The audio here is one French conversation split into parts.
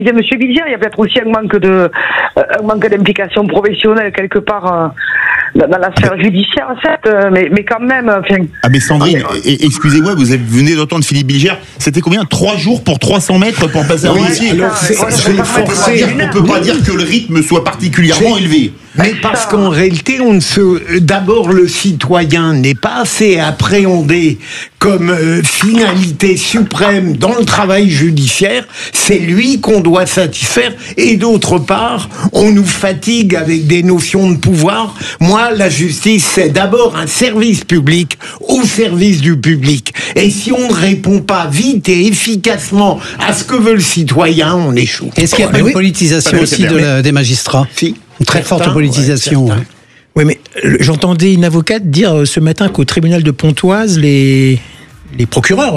Monsieur Bilger, il y a peut-être aussi un manque d'implication professionnelle quelque part dans la sphère judiciaire, certes, mais quand même. Mais Sandrine, excusez-moi, vous venez d'entendre Philippe Bilger. C'était combien 3 jours pour 300 mètres pour passer un dossier. On ne peut pas dire que le rythme soit particulièrement élevé. Mais parce qu'en réalité, d'abord, le citoyen n'est pas assez appréhendé comme finalité suprême dans le travail judiciaire. C'est lui qu'on doit satisfaire. Et d'autre part, on nous fatigue avec des notions de pouvoir. Moi, la justice, c'est d'abord un service public au service du public. Et si on ne répond pas vite et efficacement à ce que veut le citoyen, on échoue. Est-ce qu'il n'y a pas une politisation aussi des magistrats ? Si. Une très forte politisation. Ouais. Oui, mais j'entendais une avocate dire ce matin qu'au tribunal de Pontoise, les procureurs,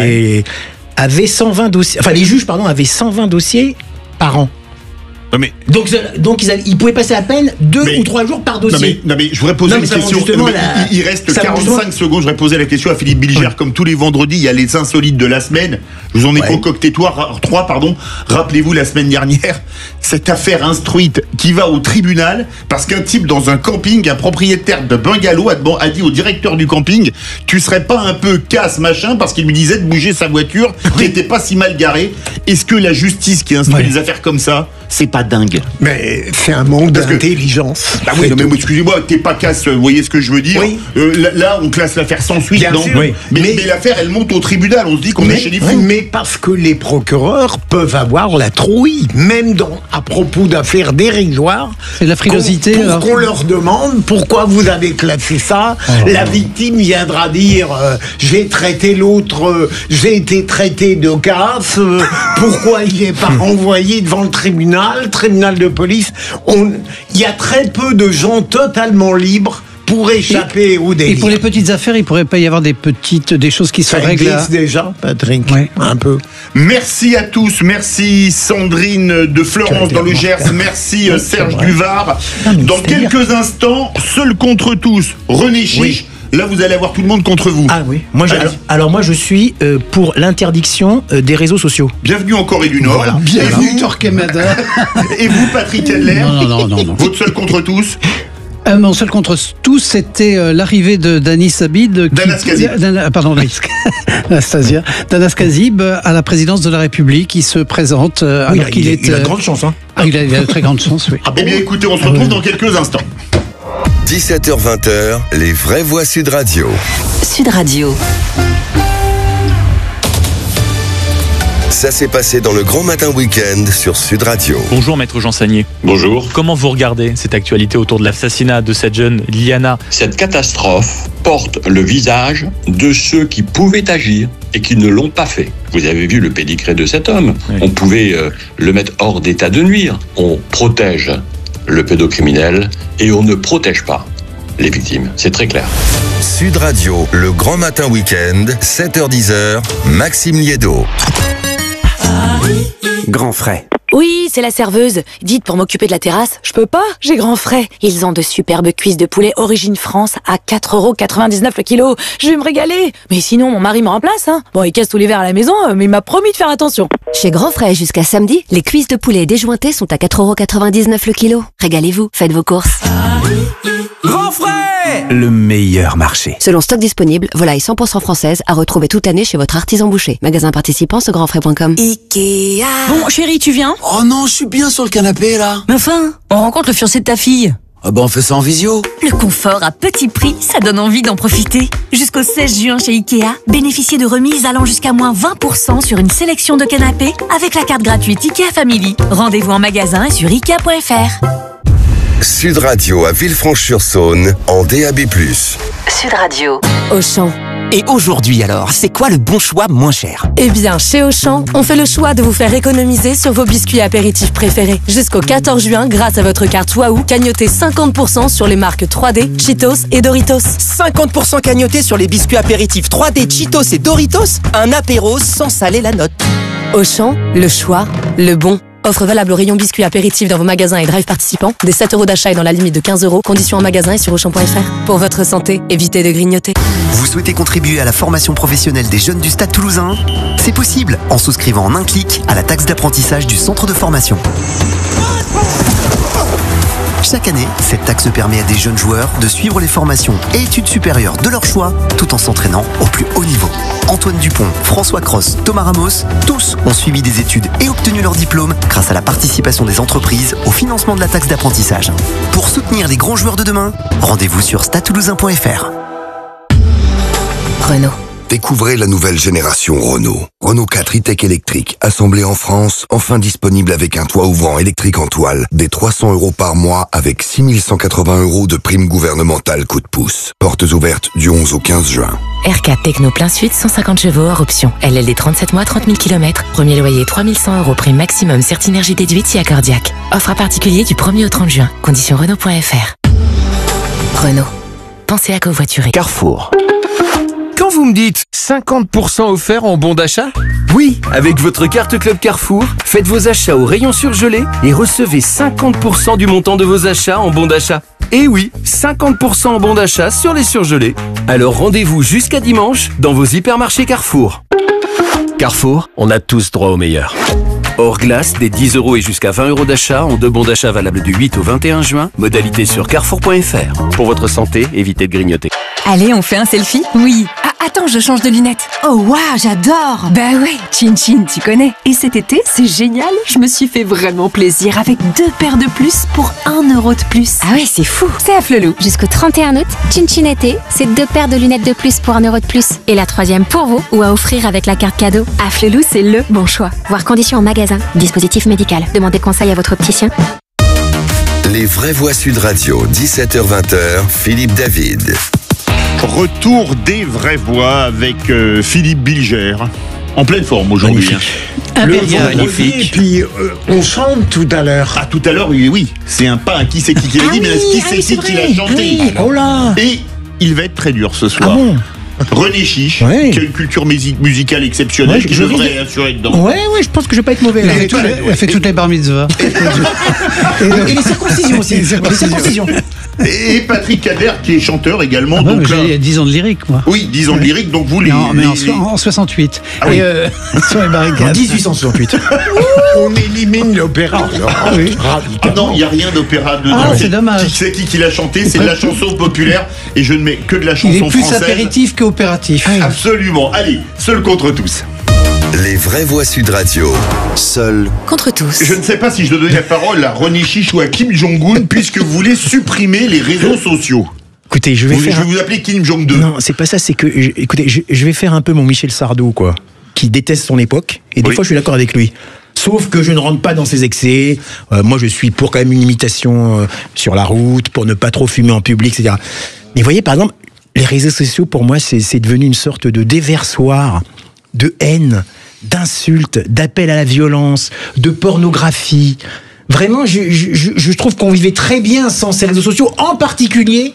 avaient 120 dossiers, les juges, avaient 120 dossiers par an. Non mais... Donc ils pouvaient passer à peine 2 ou 3 jours par dossier. Non mais je voudrais poser une question. Il reste 45 secondes. Je voudrais poser la question à Philippe Bilger. Oui. Comme tous les vendredis, il y a les insolites de la semaine. Je vous en ai concocté 3. Rappelez-vous la semaine dernière, cette affaire instruite qui va au tribunal parce qu'un type dans un camping, un propriétaire de bungalow a dit au directeur du camping, tu serais pas un peu casse machin parce qu'il lui disait de bouger sa voiture qui était pas si mal garée. Est-ce que la justice qui instruit des affaires comme ça, c'est pas dingue? Mais c'est un manque d'intelligence. Mais excusez-moi, t'es pas casse, vous voyez ce que je veux dire? Là, on classe l'affaire sans suite, non? Mais l'affaire, elle monte au tribunal, on se dit qu'on est chez les fous. Mais parce que les procureurs peuvent avoir la trouille, même à propos d'affaires dérisoires. C'est de la frilosité. Qu'on leur demande pourquoi vous avez classé ça. La victime viendra dire j'ai traité l'autre, j'ai été traité de casse, pourquoi il n'est pas renvoyé devant le tribunal de police. Il y a très peu de gens totalement libres pour échapper au délit. Et pour les petites affaires, il pourrait pas y avoir des choses qui se règlent. Ça existe déjà, Patrick, un peu. Merci à tous. Merci Sandrine de Florence dans le Gers. Merci Serge Duvart. Dans quelques instants, seul contre tous, René Chiche. Là, vous allez avoir tout le monde contre vous. Ah oui. Moi, je suis pour l'interdiction des réseaux sociaux. Bienvenue en Corée du Nord. Voilà. Bienvenue Torquemada. Et vous, Patrick Adler? Non. Votre seul contre tous? Mon seul contre tous, c'était l'arrivée de Danis Abid. Danas Kazib à la présidence de la République, qui se présente alors qu'il est... Il a de grandes chances. Il a de très grandes chances, oui. Eh bien, écoutez, on se retrouve dans quelques instants. 17h-20h, les vraies voix Sud Radio. Sud Radio. Ça s'est passé dans le Grand Matin Week-end sur Sud Radio. Bonjour Maître Jean Sagnier. Bonjour. Comment vous regardez cette actualité autour de l'assassinat de cette jeune Liana? Cette catastrophe porte le visage de ceux qui pouvaient agir et qui ne l'ont pas fait. Vous avez vu le pédigré de cet homme. Oui. On pouvait le mettre hors d'état de nuire. On protège le pédocriminel et on ne protège pas les victimes. C'est très clair. Sud Radio, le Grand Matin Week-end, 7h-10h, Maxime Liédo. Grand frais. Oui, c'est la serveuse. Dites, pour m'occuper de la terrasse, je peux pas, j'ai grand frais. Ils ont de superbes cuisses de poulet origine France à 4,99€ le kilo. Je vais me régaler. Mais sinon, mon mari me remplace, hein. Bon, il casse tous les verres à la maison, mais il m'a promis de faire attention. Chez Grand Frais, jusqu'à samedi, les cuisses de poulet déjointées sont à 4,99€ le kilo. Régalez-vous, faites vos courses. Grand frais! Le meilleur marché. Selon stock disponible, volaille 100% française à retrouver toute l'année chez votre artisan boucher. Magasin participant sur grandfrais.com. Ikea. Bon, chérie, tu viens? Oh non, je suis bien sur le canapé là. Mais enfin, on rencontre le fiancé de ta fille. Ah bah on fait ça en visio. Le confort à petit prix, ça donne envie d'en profiter. Jusqu'au 16 juin chez Ikea, bénéficiez de remises allant jusqu'à moins 20% sur une sélection de canapés avec la carte gratuite Ikea Family. Rendez-vous en magasin et sur Ikea.fr. Sud Radio à Villefranche-sur-Saône en DAB+. Sud Radio. Auchan. Et aujourd'hui alors, c'est quoi le bon choix moins cher? Eh bien, chez Auchan, on fait le choix de vous faire économiser sur vos biscuits apéritifs préférés. Jusqu'au 14 juin, grâce à votre carte Waouh, cagnotez 50% sur les marques 3D, Cheetos et Doritos. 50% cagnoté sur les biscuits apéritifs 3D, Cheetos et Doritos? Un apéro sans saler la note. Auchan, le choix, le bon. Offre valable au rayon biscuits apéritifs dans vos magasins et drive participants. Des 7 € d'achat et dans la limite de 15 €. Conditions en magasin et sur Auchan.fr. Pour votre santé, évitez de grignoter. Vous souhaitez contribuer à la formation professionnelle des jeunes du Stade Toulousain ? C'est possible en souscrivant en un clic à la taxe d'apprentissage du centre de formation. Chaque année, cette taxe permet à des jeunes joueurs de suivre les formations et études supérieures de leur choix tout en s'entraînant au plus haut niveau. Antoine Dupont, François Cross, Thomas Ramos, tous ont suivi des études et obtenu leur diplôme grâce à la participation des entreprises au financement de la taxe d'apprentissage. Pour soutenir les grands joueurs de demain, rendez-vous sur stadetoulousain.fr. Renault. Découvrez la nouvelle génération Renault. Renault 4 e-Tech électrique, assemblé en France, enfin disponible avec un toit ouvrant électrique en toile, des 300 € par mois avec 6180 € de prime gouvernementale coup de pouce. Portes ouvertes du 11 au 15 juin. R4 Techno plein sud, 150 chevaux hors option. LLD 37 mois, 30 000 km. Premier loyer 3100 €, prime maximum, Certinergie déduite si accordiaque. Offre à particulier du 1er au 30 juin. Conditions Renault.fr. Renault. Pensez à covoiturer. Carrefour. Quand vous me dites 50% offert en bon d'achat, oui, avec votre carte Club Carrefour, faites vos achats au rayon surgelé et recevez 50% du montant de vos achats en bon d'achat. Et oui, 50% en bon d'achat sur les surgelés. Alors rendez-vous jusqu'à dimanche dans vos hypermarchés Carrefour. Carrefour, on a tous droit au meilleur. Hors glace, des 10 € et jusqu'à 20 € d'achat en 2 bons d'achat valables du 8 au 21 juin. Modalité sur carrefour.fr. Pour votre santé, évitez de grignoter. Allez, on fait un selfie ? Oui. Ah, attends, je change de lunettes. Oh, waouh, j'adore. Bah ouais, Chin Chin, tu connais. Et cet été, c'est génial. Je me suis fait vraiment plaisir avec 2 paires de plus pour 1 € de plus. Ah ouais, c'est fou. C'est à Flelou. Jusqu'au 31 août, Chin Chin été, c'est 2 paires de lunettes de plus pour 1 € de plus. Et la 3e pour vous ou à offrir avec la carte cadeau. À Flelou, c'est le bon choix. Voir conditions en magasin. Dispositif médical. Demandez conseil à votre opticien. Les vraies voix Sud Radio, 17h-20h, Philippe David. Retour des vraies voix avec Philippe Bilger. En pleine forme aujourd'hui. Magnifique. Et puis on chante tout à l'heure. Ah, tout à l'heure, oui. C'est un pas, qui c'est qui l'a dit, mais qui c'est qui l'a chanté. Oui. Oh là. Et il va être très dur ce soir. Ah bon? René Chiche, qui a une culture musicale exceptionnelle, qui devrait assurer dedans. Ouais, je pense que je vais pas être mauvais. Elle fait toutes les bar mitzvahs. Et les circoncisions aussi. Les circoncisions. Et Patrick Kader, qui est chanteur également. Ah donc là, j'ai 10 ans de lyrique, moi. Oui, 10 ans de lyrique, donc vous les... Non, mais en 68. Ah oui. Sur les barricades. En 1868. On élimine l'opéra. Non, il n'y a rien d'opéra dedans. Ah, c'est dommage. C'est qui l'a chanté, c'est de la chanson populaire, et je ne mets que de la chanson française. Il est plus apéritif qu'opératif. Absolument. Allez, seul contre tous. Les vraies voix Sud Radio. Seul contre tous. Je ne sais pas si je dois donner la parole à René Chiche ou à Kim Jong-un, puisque vous voulez supprimer les réseaux sociaux. Écoutez, je vais vous appeler Kim Jong-2. Non, c'est pas ça, c'est que... Écoutez, je vais faire un peu mon Michel Sardou, quoi. Qui déteste son époque, et des fois je suis d'accord avec lui. Sauf que je ne rentre pas dans ses excès. Moi, je suis pour quand même une limitation sur la route, pour ne pas trop fumer en public, etc. Mais vous voyez, par exemple, les réseaux sociaux, pour moi, c'est devenu une sorte de déversoir de haine, d'insultes, d'appels à la violence, de pornographie. Vraiment, je trouve qu'on vivait très bien sans ces réseaux sociaux, en particulier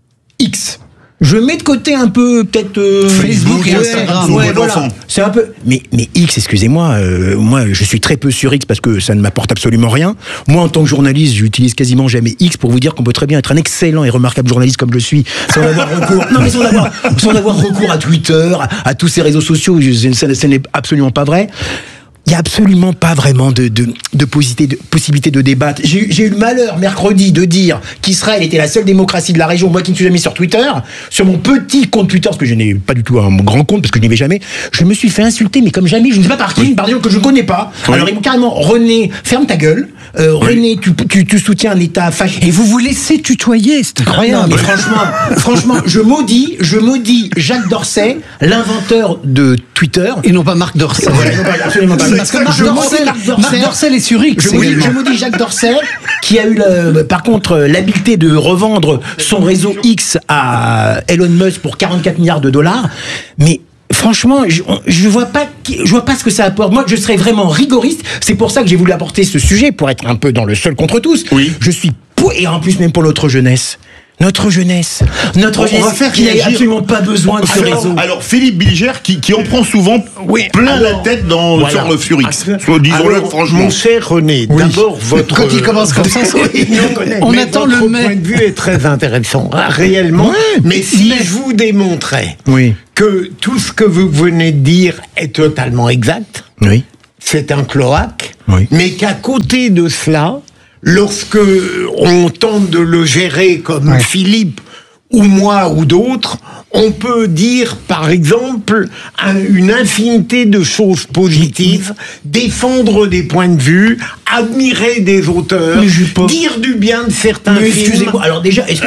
X. Je mets de côté un peu peut-être Facebook et Instagram. Voilà. C'est un peu. Mais X, excusez-moi, moi je suis très peu sur X parce que ça ne m'apporte absolument rien. Moi, en tant que journaliste, j'utilise quasiment jamais X pour vous dire qu'on peut très bien être un excellent et remarquable journaliste comme je suis, sans avoir recours. Non, mais sans avoir recours à Twitter, à tous ces réseaux sociaux. Ça n'est absolument pas vrai. Il n'y a absolument pas vraiment de possibilité de débattre. J'ai eu le malheur, mercredi, de dire qu'Israël était la seule démocratie de la région. Moi qui ne suis jamais sur Twitter, sur mon petit compte Twitter, parce que je n'ai pas du tout un grand compte, parce que je n'y vais jamais, je me suis fait insulter, mais comme jamais, je ne sais pas par qui, par des gens que je ne connais pas. Oui. Alors ils m'ont carrément, René, ferme ta gueule. René, tu soutiens un État fasciste. Et vous vous laissez tutoyer, c'est incroyable. Non, mais franchement, je maudis Jacques Dorsey, l'inventeur de Twitter. Et non pas Marc Dorsey. Voilà, non, absolument pas. Parce que Marc Dorsey est sur X. Je maudis Jacques Dorsey, qui a eu par contre l'habileté de revendre son réseau X à Elon Musk pour 44 milliards de dollars. Mais franchement, je vois pas ce que ça apporte. Moi, je serais vraiment rigoriste. C'est pour ça que j'ai voulu apporter ce sujet, pour être un peu dans le seul contre tous. Oui. Je suis et en plus même pour notre jeunesse. Notre jeunesse qui n'a absolument pas besoin de ce réseau. Alors Philippe Bilger qui en prend souvent plein la tête sur X. Disons-le franchement. Mon cher René, d'abord votre... Quand il commence comme ça, on attend le mais. Votre point de vue est très intéressant, réellement. Mais si je vous démontrais que tout ce que vous venez de dire est totalement exact, c'est un cloaque, mais qu'à côté de cela, lorsque on tente de le gérer comme Philippe ou moi ou d'autres, on peut dire, par exemple, une infinité de choses positives, défendre des points de vue, admirer des auteurs, dire du bien de certains films. Excusez-moi, alors déjà, écoutez,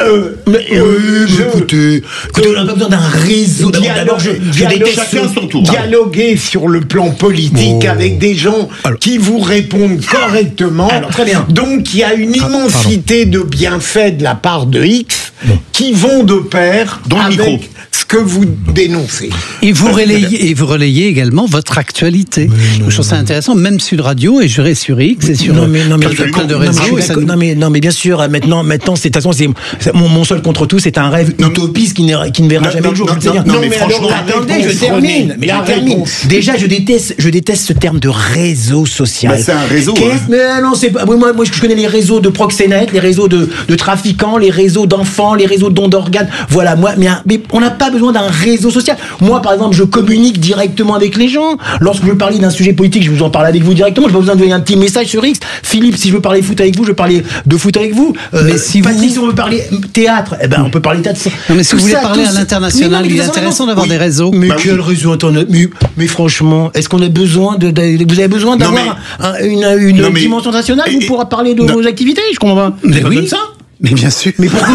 on n'a pas besoin d'un réseau. D'abord, je déteste chacun son tour. Dialoguer sur le plan politique avec des gens qui vous répondent correctement. Alors, très bien. Donc, il y a une immensité de bienfaits de la part de X qui vont de pair avec ce que vous dénoncez. Et vous relayez également votre actualité. Je trouve ça intéressant. Même Sud Radio est géré sur X et sur plein de réseaux. Non, mais bien sûr, maintenant, c'est mon seul contre tout, c'est un rêve utopiste qui ne verra jamais le jour. Non, mais franchement, attendez, je termine. Déjà, je déteste ce terme de réseau social. C'est un réseau. Mais non, c'est pas. Moi, je connais les réseaux de proxénètes, les réseaux de trafiquants, les réseaux d'enfants, les réseaux de dons d'organes. Voilà, mais on n'a pas besoin d'un réseau social. Moi, par exemple, je communique directement avec les gens. Lorsque je veux parler d'un sujet politique, je vous en parle avec vous directement. Je n'ai pas besoin de donner un petit message sur X. Philippe, si je veux parler foot avec vous, je veux parler de foot avec vous. Mais si Patrick, si on veut parler théâtre, on peut parler théâtre. Non, mais si vous voulez parler à l'international, il est intéressant d'avoir des réseaux. Mais quel réseau internet ? Mais franchement, est-ce qu'on a besoin vous avez besoin d'avoir une dimension nationale pour parler de vos activités ? Je comprends pas. Mais oui. Ça. Mais bien sûr. Mais pourquoi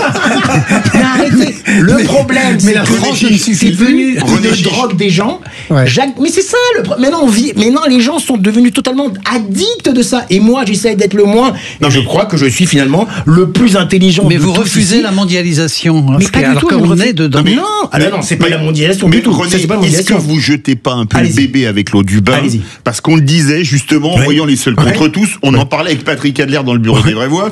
Mais arrêtez. Le problème, c'est que c'est devenu une drogue des gens. Mais c'est ça le problème. Maintenant, les gens sont devenus totalement addicts de ça. Et moi, j'essaie d'être le moins. Non, je crois que je suis finalement le plus intelligent. Mais vous refusez la mondialisation. Mais pas du tout. On est dedans. Non, c'est pas la mondialisation du tout. Est-ce que vous jetez pas un peu le bébé avec l'eau du bain ? Parce qu'on le disait justement, en voyant les seuls contre tous, on en parlait avec Patrick Adler dans le bureau des vraies voix.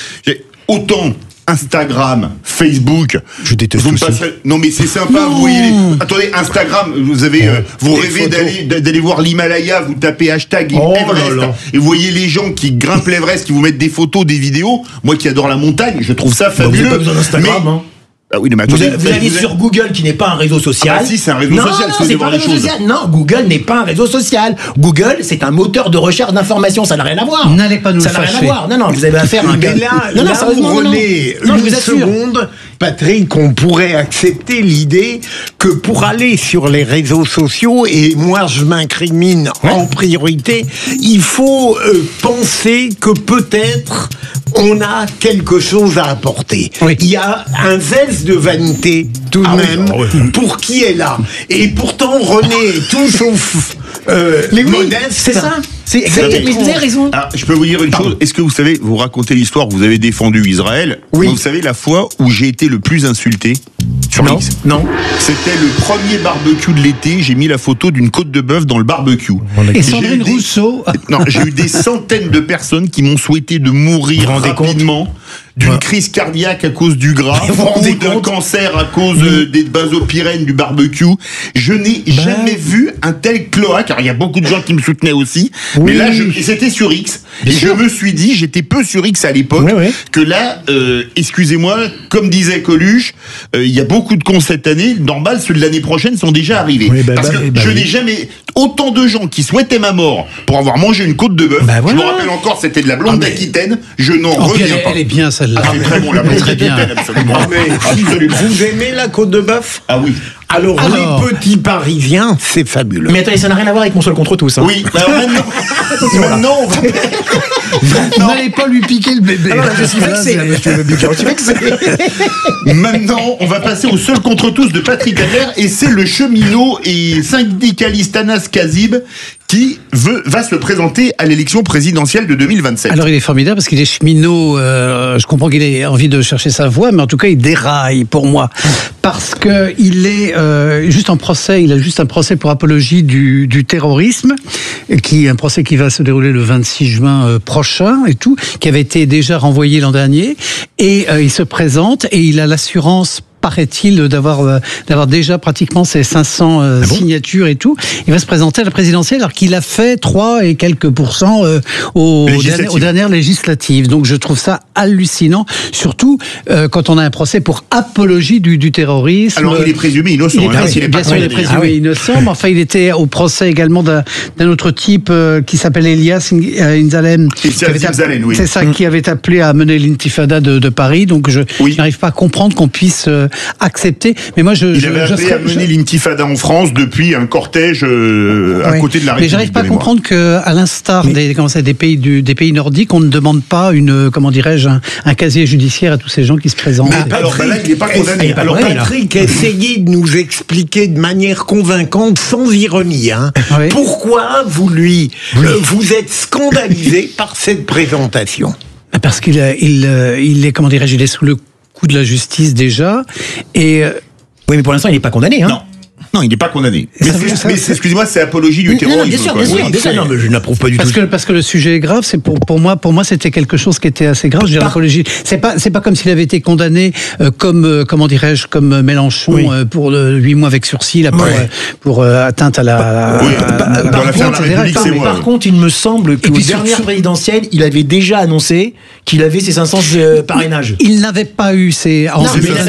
Autant Instagram, Facebook. Je déteste tout ça. Non mais c'est sympa. Vous voyez. Attendez, Instagram. Vous avez. Vous rêvez d'aller voir l'Himalaya. Vous tapez hashtag Everest. Et vous voyez les gens qui grimpent l'Everest, qui vous mettent des photos, des vidéos. Moi qui adore la montagne, je trouve ça fabuleux. Vous n'avez pas besoin d'Instagram. Ah oui, mais attendez, vous allez sur Google qui n'est pas un réseau social. Ah si, c'est un réseau social, si vous voulez voir les choses. Non, Google n'est pas un réseau social. Google, c'est un moteur de recherche d'information, ça n'a rien à voir. N'allez pas nous le fâcher. Ça n'a rien à voir. Non, vous avez affaire à un gars. Là, René, une seconde, Patrick, on pourrait accepter l'idée que pour aller sur les réseaux sociaux, et moi je m'incrimine en priorité, il faut penser que peut-être on a quelque chose à apporter. Il y a un zeste de vanité tout de même pour qui est là. Et pourtant René est tout sauf modeste. C'est ça. Mais vous avez raison. Ah, je peux vous dire une chose. Est-ce que vous savez, vous racontez l'histoire, vous avez défendu Israël. Oui. Vous savez la fois où j'ai été le plus insulté sur X ? Non. C'était le premier barbecue de l'été. J'ai mis la photo d'une côte de bœuf dans le barbecue. Et Sandrine Rousseau. Non, j'ai eu des centaines de personnes qui m'ont souhaité de mourir rapidement d'une crise cardiaque à cause du gras ou d'un cancer à cause des benzopyrènes du barbecue. Je n'ai jamais vu un tel cloaque. Alors, il y a beaucoup de gens qui me soutenaient aussi. Mais là, c'était sur X. Et je me suis dit, j'étais peu sur X à l'époque, que là, excusez-moi, comme disait Coluche, il y a beaucoup de cons cette année. Normal, ceux de l'année prochaine sont déjà arrivés. Parce que je n'ai jamais autant de gens qui souhaitaient ma mort pour avoir mangé une côte de bœuf. Je me rappelle encore, c'était de la blonde d'Aquitaine. Je n'en reviens pas. Elle est bien celle-là. C'est très bon, la blonde d'Aquitaine, absolument. Vous aimez la côte de bœuf ? Ah oui. Alors, les petits Parisiens, c'est fabuleux. Mais attendez, ça n'a rien à voir avec mon seul contre tous. Hein. Oui, alors maintenant, on va... N'allez pas lui piquer le bébé. Alors là, je suis vexé, là, monsieur le Buquet. Je suis vexé. Maintenant, on va passer au seul contre tous de Patrick Adler, et c'est le cheminot et syndicaliste Anas Kazib qui va se présenter à l'élection présidentielle de 2027. Alors il est formidable parce qu'il est cheminot, je comprends qu'il ait envie de chercher sa voie, mais en tout cas il déraille pour moi. Parce que il est juste en procès, il a juste un procès pour apologie du terrorisme, un procès qui va se dérouler le 26 juin prochain et tout, qui avait été déjà renvoyé l'an dernier, et il se présente et il a l'assurance, paraît-il, d'avoir déjà pratiquement ses 500 signatures et tout. Il va se présenter à la présidentielle alors qu'il a fait 3 et quelques pourcents aux dernières législatives. Donc je trouve ça hallucinant, surtout quand on a un procès pour apologie du terrorisme. Alors il est présumé innocent. Bien sûr, il est présumé innocent, mais enfin il était au procès également d'un autre type qui s'appelle Elias Inzalem. C'est ça, qui avait appelé à mener l'intifada de Paris. Donc je n'arrive pas à comprendre qu'on puisse accepter. Mais moi, il avait appelé à mener l'intifada en France depuis un cortège à côté de la République. Mais j'arrive pas à comprendre qu'à l'instar des pays nordiques, on ne demande pas un casier judiciaire à tous ces gens qui se présentent. Mais alors là, il n'est pas condamné. Alors Patrick, essayez de nous expliquer de manière convaincante, sans ironie, pourquoi vous êtes scandalisé par cette présentation. Parce qu'il est, il est sous le coup de la justice déjà, et oui, mais pour l'instant il n'est pas condamné, hein. Non, il n'est pas condamné. Mais excusez-moi, c'est apologie du terrorisme. Bien sûr. Non, mais je n'approuve pas du tout. Parce que le sujet est grave. C'est pour moi, c'était quelque chose qui était assez grave. Je dirais l'apologie. C'est pas comme s'il avait été condamné comme Mélenchon pour 8 mois avec sursis là pour atteinte à la. Dans l'affaire de la République, c'est moi. Par contre, il me semble qu'aux dernières présidentielles, il avait déjà annoncé qu'il avait ses 500 parrainages. Il n'avait pas eu en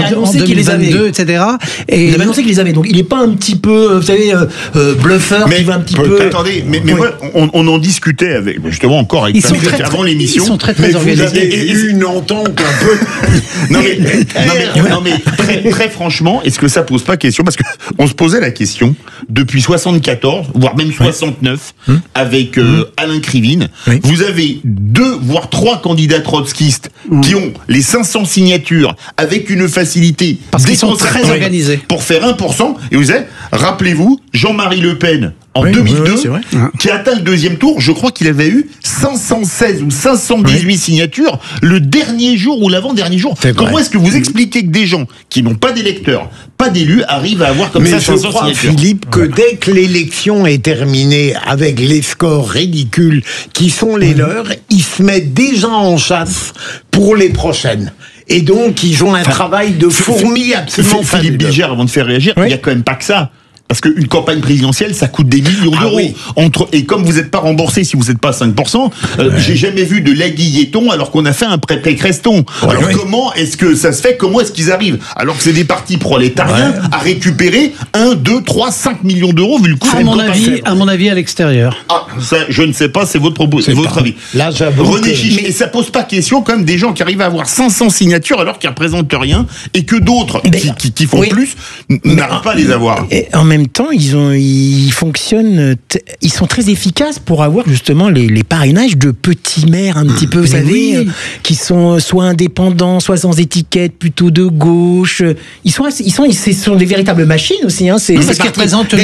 2022, etc. Et il avait annoncé qu'il les avait. Donc il n'est pas un petit peu, vous savez, bluffeur qui va un petit peu. Attendez, mais moi, on en discutait justement encore avec Patrick avant l'émission. Ils sont très organisés. Vous avez eu une entente un peu. Non mais très franchement, est-ce que ça pose pas question? Parce que on se posait la question depuis 74, voire même 69, avec Alain Krivine. Vous avez 2 voire 3 candidats trotskistes qui ont les 500 signatures avec une facilité. Parce qu'ils sont très organisés. Pour faire 1%, et vous savez, rappelez-vous, Jean-Marie Le Pen, en 2002, qui a atteint le 2e tour, je crois qu'il avait eu 516 ou 518 signatures le dernier jour ou l'avant-dernier jour. Comment est-ce que vous expliquez que des gens qui n'ont pas d'électeurs, pas d'élus, arrivent à avoir comme ça 500 signatures? Mais je crois, Philippe, que dès que l'élection est terminée, avec les scores ridicules qui sont les leurs, ils se mettent déjà en chasse pour les prochaines. Et donc, ils ont un travail de fourmi absolument fabuleux. Philippe Bilger, avant de faire réagir, il n'y a quand même pas que ça. Parce qu'une campagne présidentielle, ça coûte des millions d'euros. Et comme vous n'êtes pas remboursé si vous n'êtes pas à 5%, j'ai jamais vu de l'aiguilleton alors qu'on a fait un prêt-creston. Alors comment est-ce que ça se fait? Comment est-ce qu'ils arrivent? Alors que c'est des partis prolétariens à récupérer 1, 2, 3, 5 millions d'euros vu le coût à mon avis, à l'extérieur. Ah, ça, je ne sais pas, c'est votre avis. Là, j'avoue. René Chiche, et ça pose pas question quand même des gens qui arrivent à avoir 500 signatures alors qu'ils représentent rien et que d'autres qui font plus n'arrivent pas à les avoir. Et en même temps, ils fonctionnent, ils sont très efficaces pour avoir justement les parrainages de petits maires un petit peu, vous savez, qui sont soit indépendants, soit sans étiquette, plutôt de gauche. Ils sont des véritables machines aussi. Hein. Parce qu'ils représentent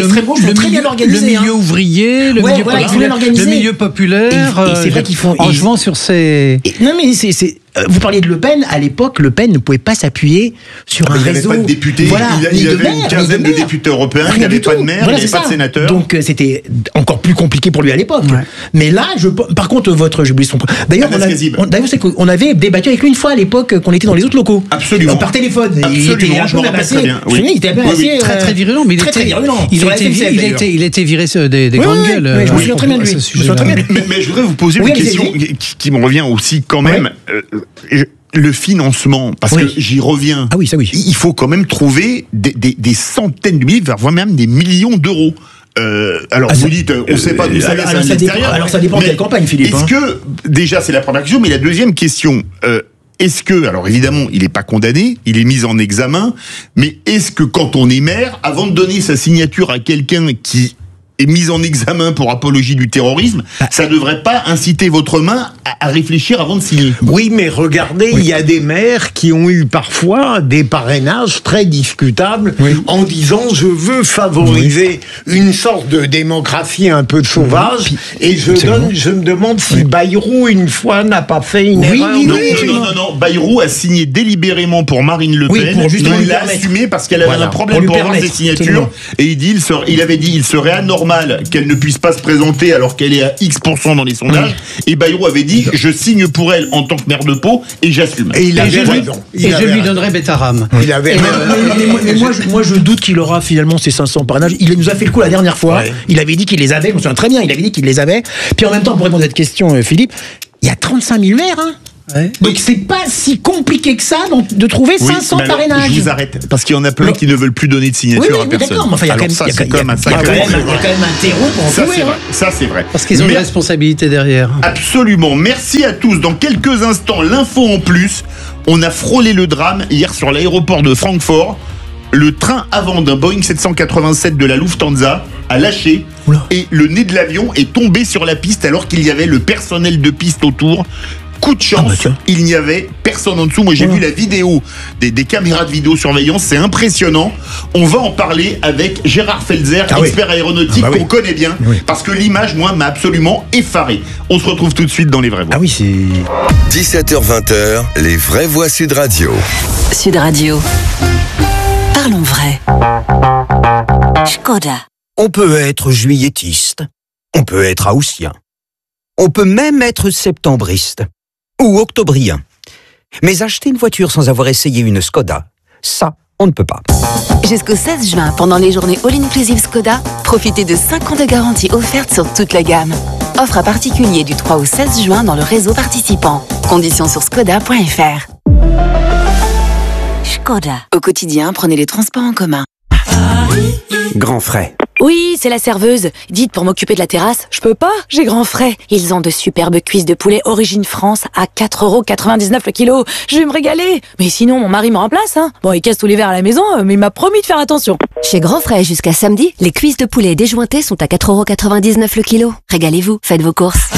le milieu ouvrier, le milieu populaire. Et c'est vrai qu'ils font en jouant sur ces. Non mais vous parliez de Le Pen, à l'époque, Le Pen ne pouvait pas s'appuyer sur un réseau. Il n'avait pas de députés, il avait une quinzaine de députés européens, il n'avait pas de maire, il n'avait pas de sénateur. Donc c'était encore plus compliqué pour lui à l'époque. Mais là, par contre, j'ai oublié son. D'ailleurs, c'est qu'on avait débattu avec lui une fois à l'époque, qu'on était dans les autres locaux. Absolument. Par téléphone. Absolument, je me rappelle très bien. Il était assez très très virulent, mais il était viré des grandes gueules. Je me souviens très bien de lui. Mais je voudrais vous poser une question qui me revient aussi quand même. Le financement, parce que j'y reviens. Ah oui, ça oui. Il faut quand même trouver des centaines de milliers, voire même des millions d'euros. Alors vous dites, on ne sait pas d'où ça vient, c'est à l'extérieur. Alors ça dépend de quelle campagne, Philippe. Est-ce que, déjà c'est la première question, mais la deuxième question, est-ce que, alors évidemment, il n'est pas condamné, il est mis en examen, mais est-ce que quand on est maire, avant de donner sa signature à quelqu'un qui est mise en examen pour apologie du terrorisme, ça ne devrait pas inciter votre main à réfléchir avant de signer. Oui, mais regardez, il y a des maires qui ont eu parfois des parrainages très discutables en disant je veux favoriser une sorte de démocratie un peu sauvage et je me demande si Bayrou une fois n'a pas fait une erreur. Non, Bayrou a signé délibérément pour Marine Le Pen, il l'a assumé parce qu'elle avait un problème pour avoir des signatures et il avait dit il serait anormal qu'elle ne puisse pas se présenter alors qu'elle est à X% dans les sondages et Bayrou avait dit je signe pour elle en tant que maire de Pau et j'assume. Et il avait raison. Et je lui donnerai Betaram. Il avait mais moi je doute qu'il aura finalement ces 500 parrainages. Il nous a fait le coup la dernière fois. Il avait dit qu'il les avait, je me souviens très bien, il avait dit qu'il les avait. Puis en même temps, pour répondre à cette question, Philippe, il y a 35 000 maires, hein. Donc c'est pas si compliqué que ça de trouver 500 parrainages. Je vous arrête parce qu'il y en a plein qui ne veulent plus donner de signature à personne. D'accord, mais enfin, il y a quand même un terreau pour en trouver. Ça c'est vrai. Parce qu'ils ont une responsabilité derrière. Absolument. Merci à tous. Dans quelques instants, l'info en plus. On a frôlé le drame hier sur l'aéroport de Francfort. Le train avant d'un Boeing 787 de la Lufthansa a lâché et le nez de l'avion est tombé sur la piste alors qu'il y avait le personnel de piste autour. Coup de chance, il n'y avait personne en dessous. Moi, j'ai vu la vidéo des caméras de vidéosurveillance. C'est impressionnant. On va en parler avec Gérard Felzer, expert aéronautique qu'on connaît bien. Parce que l'image, moi, m'a absolument effaré. On se retrouve tout de suite dans Les Vraies Voix. Ah oui, c'est... 17h-20h, Les Vraies Voix Sud Radio. Sud Radio. Parlons vrai. Škoda. On peut être juilletiste. On peut être haussien. On peut même être septembriste. Ou octobrien. Mais acheter une voiture sans avoir essayé une Škoda, ça, on ne peut pas. Jusqu'au 16 juin, pendant les journées All-Inclusive Škoda, profitez de 5 ans de garantie offerte sur toute la gamme. Offre à particulier du 3 au 16 juin dans le réseau participant. Conditions sur škoda.fr. Škoda. Au quotidien, prenez les transports en commun. Grand frais. Oui, c'est la serveuse. Dites, pour m'occuper de la terrasse, je peux pas, j'ai grand frais. Ils ont de superbes cuisses de poulet origine France à 4,99€ le kilo. Je vais me régaler. Mais sinon, mon mari me remplace, hein. Bon, il casse tous les verres à la maison, mais il m'a promis de faire attention. Chez Grand Frais, jusqu'à samedi, les cuisses de poulet déjointées sont à 4,99€ le kilo. Régalez-vous, faites vos courses.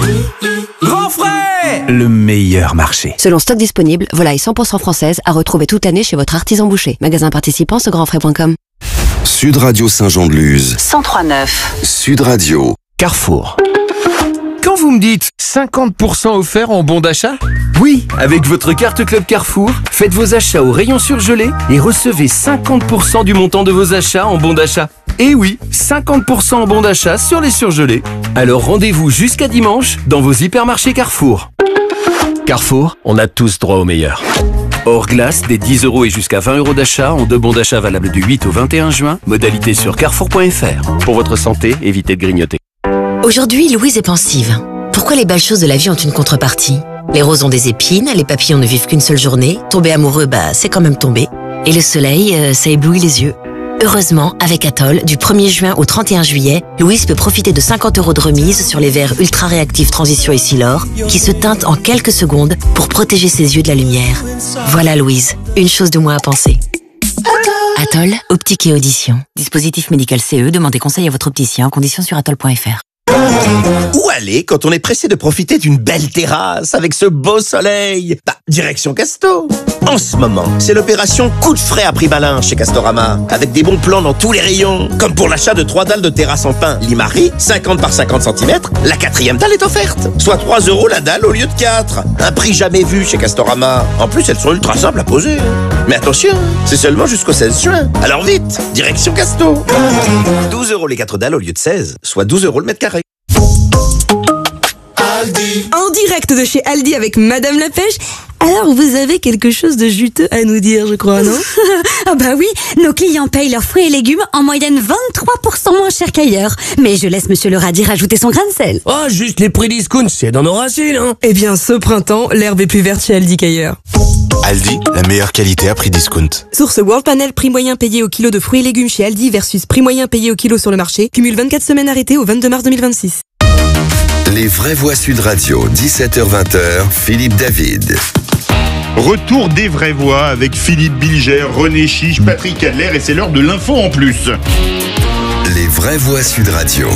Grand frais, le meilleur marché. Selon stock disponible, volaille 100% française à retrouver toute l'année chez votre artisan boucher. Magasin participant sur grandfrais.com. Sud Radio Saint-Jean-de-Luz. 103.9. Sud Radio. Carrefour. Quand vous me dites 50% offert en bon d'achat? Oui, avec votre carte Club Carrefour, faites vos achats au rayon surgelé et recevez 50% du montant de vos achats en bon d'achat. Et oui, 50% en bon d'achat sur les surgelés. Alors rendez-vous jusqu'à dimanche dans vos hypermarchés Carrefour. Carrefour, on a tous droit au meilleur. Hors glace, des 10€ et jusqu'à 20€ d'achat en 2 bons d'achat valables du 8 au 21 juin. Modalité sur carrefour.fr. Pour votre santé, évitez de grignoter. Aujourd'hui, Louise est pensive. Pourquoi les belles choses de la vie ont une contrepartie? Les roses ont des épines, les papillons ne vivent qu'une seule journée. Tomber amoureux, c'est quand même tomber. Et le soleil, ça éblouit les yeux. Heureusement, avec Atoll, du 1er juin au 31 juillet, Louise peut profiter de 50€ de remise sur les verres ultra réactifs Transition et Silor, qui se teintent en quelques secondes pour protéger ses yeux de la lumière. Voilà Louise, une chose de moins à penser. Atoll, optique et audition. Dispositif médical CE, demandez conseil à votre opticien, conditions sur atoll.fr. Où aller quand on est pressé de profiter d'une belle terrasse avec ce beau soleil? Direction Casto. En ce moment, c'est l'opération coup de frais à prix malin chez Castorama, avec des bons plans dans tous les rayons. Comme pour l'achat de 3 dalles de terrasse en pin Limari, 50 par 50 cm, la 4e dalle est offerte. Soit 3€ la dalle au lieu de 4. Un prix jamais vu chez Castorama. En plus, elles sont ultra simples à poser. Mais attention, c'est seulement jusqu'au 16 juin. Alors vite, direction Casto. 12€ les 4 dalles au lieu de 16, soit 12€ le mètre carré. En direct de chez Aldi avec Madame la Pêche. Alors, vous avez quelque chose de juteux à nous dire, je crois, non? Ah bah oui, nos clients payent leurs fruits et légumes en moyenne 23% moins cher qu'ailleurs. Mais je laisse Monsieur le radis rajouter son grain de sel. Oh, juste les prix discount, c'est dans nos racines, hein. Eh bien, ce printemps, l'herbe est plus verte chez Aldi qu'ailleurs. Aldi, la meilleure qualité à prix discount. Source World Panel, prix moyen payé au kilo de fruits et légumes chez Aldi versus prix moyen payé au kilo sur le marché. Cumule 24 semaines arrêtées au 22 mars 2026. Les Vraies Voix Sud Radio, 17h-20h, Philippe David. Retour des Vraies Voix avec Philippe Bilger, René Chiche, Patrick Adler et c'est l'heure de l'info en plus. Les vraies voix Sud Radio.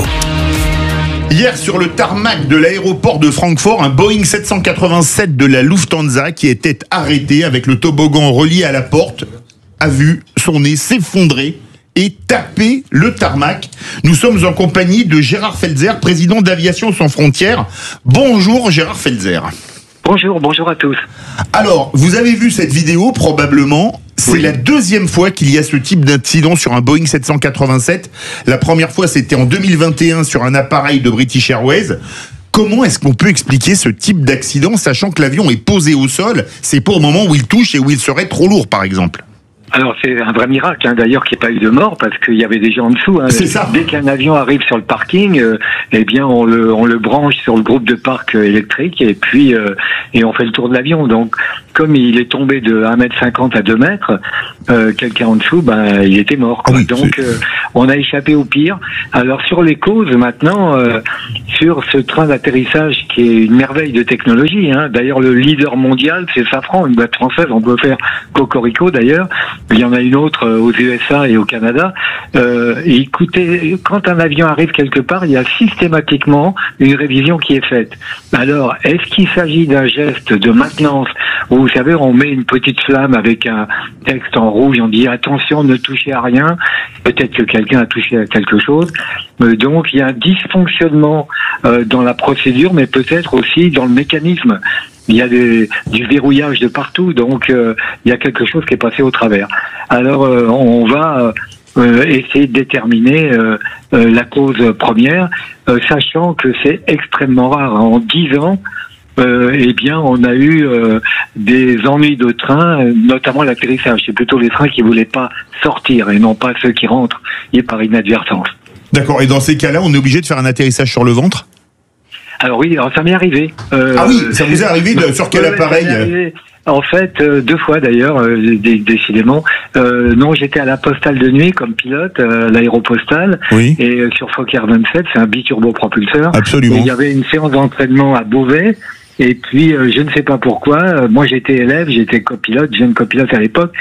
Hier, sur le tarmac de l'aéroport de Francfort, un Boeing 787 de la Lufthansa qui était arrêté avec le toboggan relié à la porte a vu son nez s'effondrer et taper le tarmac. Nous sommes en compagnie de Gérard Felzer, président d'Aviation Sans Frontières. Bonjour Gérard Felzer. Bonjour à tous. Alors, vous avez vu cette vidéo probablement. C'est la deuxième fois qu'il y a ce type d'incident sur un Boeing 787. La première fois, c'était en 2021 sur un appareil de British Airways. Comment est-ce qu'on peut expliquer ce type d'accident, sachant que l'avion est posé au sol? C'est pas au moment où il touche et où il serait trop lourd, par exemple. Alors c'est un vrai miracle, qu'il n'y ait pas eu de mort, parce qu'il y avait des gens en dessous. C'est ça. Dès qu'un avion arrive sur le parking, eh bien on le branche sur le groupe de parc électrique et puis et on fait le tour de l'avion. Donc comme il est tombé de 1,50 m à 2 mètres, quelqu'un en dessous, il était mort, quoi. Donc on a échappé au pire. Alors sur les causes maintenant, sur ce train d'atterrissage qui est une merveille de technologie. D'ailleurs le leader mondial c'est Safran, une boîte française. On peut faire Cocorico d'ailleurs. Il y en a une autre aux USA et au Canada. Écoutez, quand un avion arrive quelque part, il y a systématiquement une révision qui est faite. Alors, est-ce qu'il s'agit d'un geste de maintenance où, vous savez, on met une petite flamme avec un texte en rouge, on dit attention, ne touchez à rien. Peut-être que quelqu'un a touché à quelque chose. Donc, il y a un dysfonctionnement dans la procédure, mais peut-être aussi dans le mécanisme. Il y a du verrouillage de partout, donc il y a quelque chose qui est passé au travers. Alors on va essayer de déterminer la cause première, sachant que c'est extrêmement rare. En 10 ans, eh bien, on a eu des ennuis de train, notamment l'atterrissage. C'est plutôt les trains qui voulaient pas sortir et non pas ceux qui rentrent par inadvertance. D'accord. Et dans ces cas-là, on est obligé de faire un atterrissage sur le ventre? Alors oui, ça m'est arrivé. Ah oui, ça vous est arrivé sur quel appareil? En fait, 2 fois d'ailleurs, décidément. Non, j'étais à la postale de nuit comme pilote, l'aéropostale. Oui. Et sur Fokker 27, c'est un biturbopropulseur. Absolument. Et il y avait une séance d'entraînement à Beauvais. Et puis, je ne sais pas pourquoi, moi j'étais élève, j'étais copilote, jeune copilote à l'époque.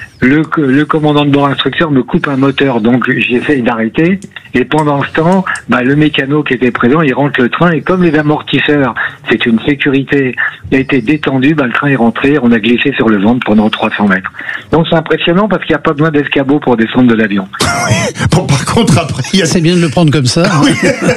Le commandant de bord instructeur me coupe un moteur, donc j'essaye d'arrêter. Et pendant ce temps, le mécano qui était présent, il rentre le train. Et comme les amortisseurs, c'est une sécurité, a été détendu, le train est rentré, on a glissé sur le ventre pendant 300 mètres. Donc c'est impressionnant parce qu'il n'y a pas besoin d'escabeau pour descendre de l'avion. Bon, par contre, après... C'est bien de le prendre comme ça. Oui.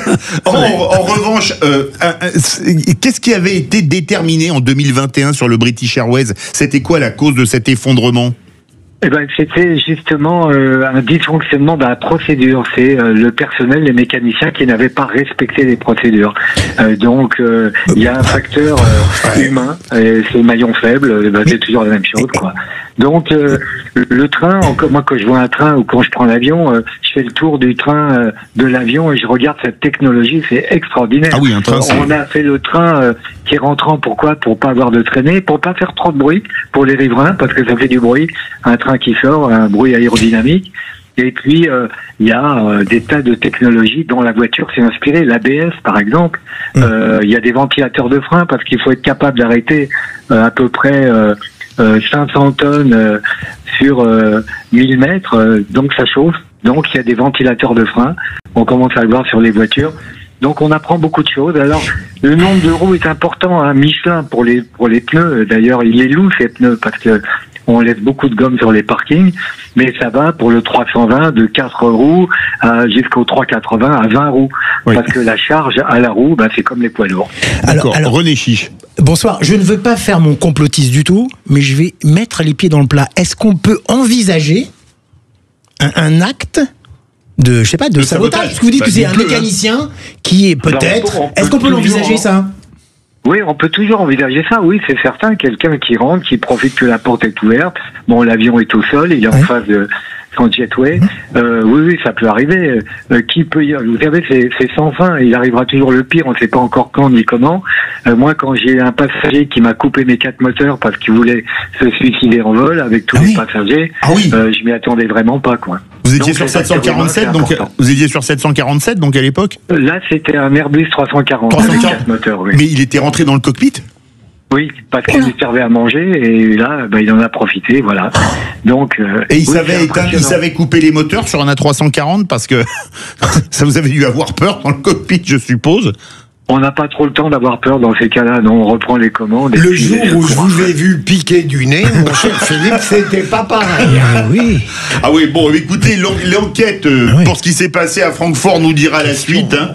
En revanche, qu'est-ce qui avait été déterminé en 2021 sur le British Airways? C'était quoi la cause de cet effondrement? C'était justement un dysfonctionnement de la procédure. C'est le personnel, les mécaniciens qui n'avaient pas respecté les procédures. Donc il y a un facteur humain, et c'est le maillon faible, c'est toujours la même chose, quoi. Donc le train, moi quand je vois un train ou quand je prends l'avion, je fais le tour du train, de l'avion et je regarde cette technologie, c'est extraordinaire. Ah oui, un train. On a fait le train qui est rentrant, pourquoi? Pour pas avoir de traînée, pour pas faire trop de bruit pour les riverains, parce que ça fait du bruit. Un train qui sort, un bruit aérodynamique. Et puis, il y a des tas de technologies dont la voiture s'est inspirée. L'ABS, par exemple, il y a des ventilateurs de frein parce qu'il faut être capable d'arrêter à peu près 500 tonnes sur 1000 mètres. Donc, ça chauffe. Donc, il y a des ventilateurs de frein. On commence à le voir sur les voitures. Donc, on apprend beaucoup de choses. Alors, le nombre de roues est important. Michelin, pour les pneus, d'ailleurs, il les loue, ces pneus, parce que on laisse beaucoup de gomme sur les parkings, mais ça va pour le 320 de 4 roues jusqu'au 380 à 20 roues. Oui. Parce que la charge à la roue, c'est comme les poids lourds. Alors René Chiche. Bonsoir, je ne veux pas faire mon complotiste du tout, mais je vais mettre les pieds dans le plat. Est-ce qu'on peut envisager un acte de, je sais pas, de sabotage? Parce que vous dites que c'est un mécanicien qui est peut-être... Est-ce qu'on peut l'envisager, ça? Oui, on peut toujours envisager ça, oui, c'est certain. Quelqu'un qui rentre, qui profite que la porte est ouverte. Bon, l'avion est au sol, il est en phase de son jetway. Oui, ça peut arriver. Qui peut y... Vous savez, c'est sans fin. Il arrivera toujours le pire. On ne sait pas encore quand ni comment. Moi, quand j'ai un passager qui m'a coupé mes 4 moteurs parce qu'il voulait se suicider en vol avec tous les passagers, je m'y attendais vraiment pas, quoi. Vous étiez sur 747, donc vous étiez sur 747, donc à l'époque. Là, c'était un Airbus 340 avec 4 moteurs. Oui. Mais il était rentré dans le cockpit? Oui, parce qu'il lui servait à manger et là, il en a profité, voilà. Donc. Et il savait couper les moteurs sur un A340 parce que ça vous avait dû avoir peur dans le cockpit, je suppose. On n'a pas trop le temps d'avoir peur dans ces cas-là, non, on reprend les commandes. Le jour où je vous ai vu piquer du nez, mon cher Philippe, c'était pas pareil. Ah oui, bon, écoutez, l'enquête pour ce qui s'est passé à Francfort nous dira la suite. Hein.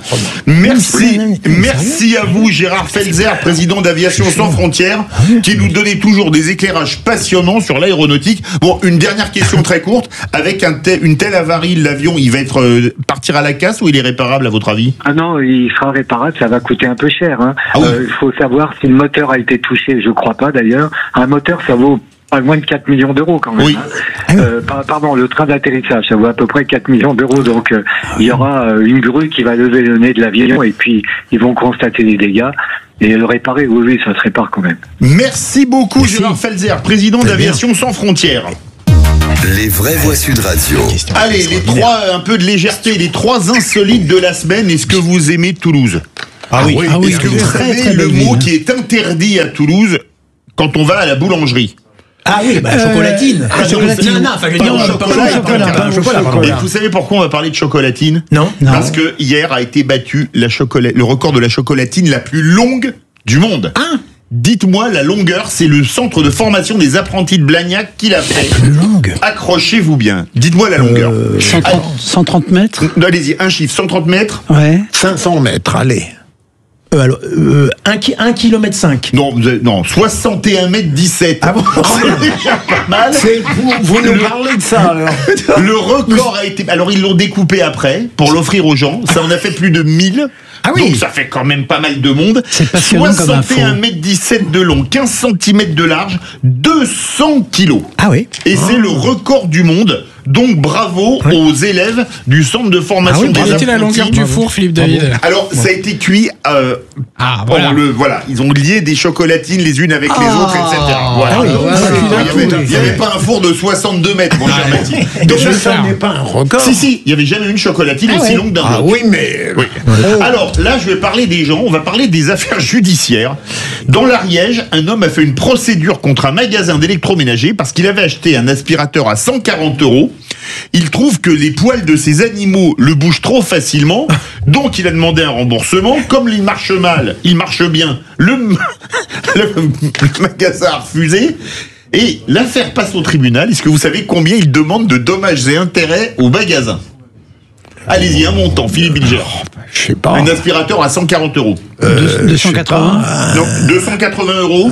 Merci à vous, Gérard Felzer, président d'Aviation Sans Frontières, qui nous donnait toujours des éclairages passionnants sur l'aéronautique. Bon, une dernière question très courte. Avec une telle avarie, l'avion, il va partir à la casse ou il est réparable à votre avis? Ah non, il sera réparable, ça va coûter un peu cher. Hein. Il faut savoir si le moteur a été touché, je crois pas d'ailleurs. Un moteur, ça vaut pas moins de 4 millions d'euros quand même. Oui. Pardon, le train d'atterrissage, ça vaut à peu près 4 millions d'euros. Donc il y aura une grue qui va lever le nez de l'avion et puis ils vont constater les dégâts. Et le réparer, oui, ça se répare quand même. Merci beaucoup, Gérard Felzer, président d'Aviation Sans Frontières. Les vraies voix Sud Radio. Allez, un peu de légèreté, les 3 insolites de la semaine. Est-ce que vous aimez Toulouse? Est-ce que vous savez le mot qui est interdit à Toulouse quand on va à la boulangerie? Ah oui, chocolatine. Et vous savez pourquoi on va parler de chocolatine? Non. Parce que hier a été battu le record de la chocolatine la plus longue du monde. Dites-moi la longueur, c'est le centre de formation des apprentis de Blagnac qui l'a fait. Accrochez-vous bien. Dites-moi la longueur. 130 mètres. Allez-y, un chiffre, 130 mètres. Ouais. 500 mètres, allez. 1 km 5. Non, 61 mètres 17. Ah bon? C'est déjà pas mal. Vous nous parlez de ça, alors. Le record a été... Alors, ils l'ont découpé après, pour l'offrir aux gens. Ça en a fait plus de 1000. Ah oui. Donc, ça fait quand même pas mal de monde. C'est passionnant 61 mètres 17 de long, 15 cm de large, 200 kilos. Ah oui. Et c'est le record du monde. Donc bravo aux élèves du centre de formation des apprentis. Quelle était la longueur du four, Philippe David? Alors ça a été cuit. Voilà. Ils ont lié des chocolatines les unes avec les autres, etc. Voilà. Il n'y avait pas un four de 62 mètres, mon cher Mathilde. Donc ça n'est pas un record. Si, il n'y avait jamais une chocolatine aussi longue d'un bloc. Oui, mais... Oui. Alors là, je vais parler des gens, on va parler des affaires judiciaires. Dans l'Ariège, un homme a fait une procédure contre un magasin d'électroménager parce qu'il avait acheté un aspirateur à 140 €. Il trouve que les poils de ses animaux le bougent trop facilement, donc il a demandé un remboursement. Comme il marche mal, il marche bien, le magasin a refusé. Et l'affaire passe au tribunal. Est-ce que vous savez combien il demande de dommages et intérêts au magasin? Allez-y, un montant, Philippe Bilger. Je sais pas. Un aspirateur à 140 €. 280. Non, 280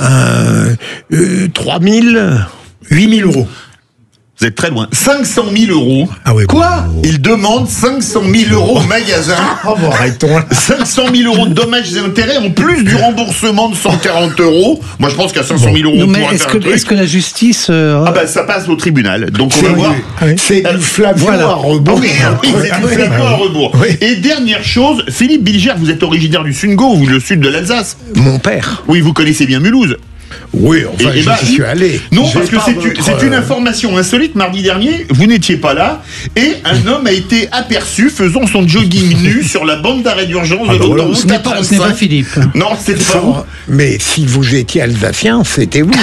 €. 3000, 8000 €. Vous êtes très loin. 500 000 €. Ah oui. Quoi? Il demande 500 000 € au magasin. Arrêtons. 500 000 € de dommages et intérêts en plus du remboursement de 140 €. Moi, je pense qu'à 500 000 €, non, mais est-ce que la justice... ça passe au tribunal. Donc, on va voir. C'est du Flavio à rebours. Oui, c'est du Flavio à rebours. Et dernière chose, Philippe Bilger, vous êtes originaire du Sungo, le sud de l'Alsace. Mon père. Oui, vous connaissez bien Mulhouse. Oui, enfin, j'y suis allé. Non, parce que c'est une information insolite. Mardi dernier, vous n'étiez pas là, et un homme a été aperçu faisant son jogging nu sur la bande d'arrêt d'urgence de l'autoroute. Ce n'est pas Philippe. Non, c'était pas vous. Mais si vous étiez alsacien, c'était vous.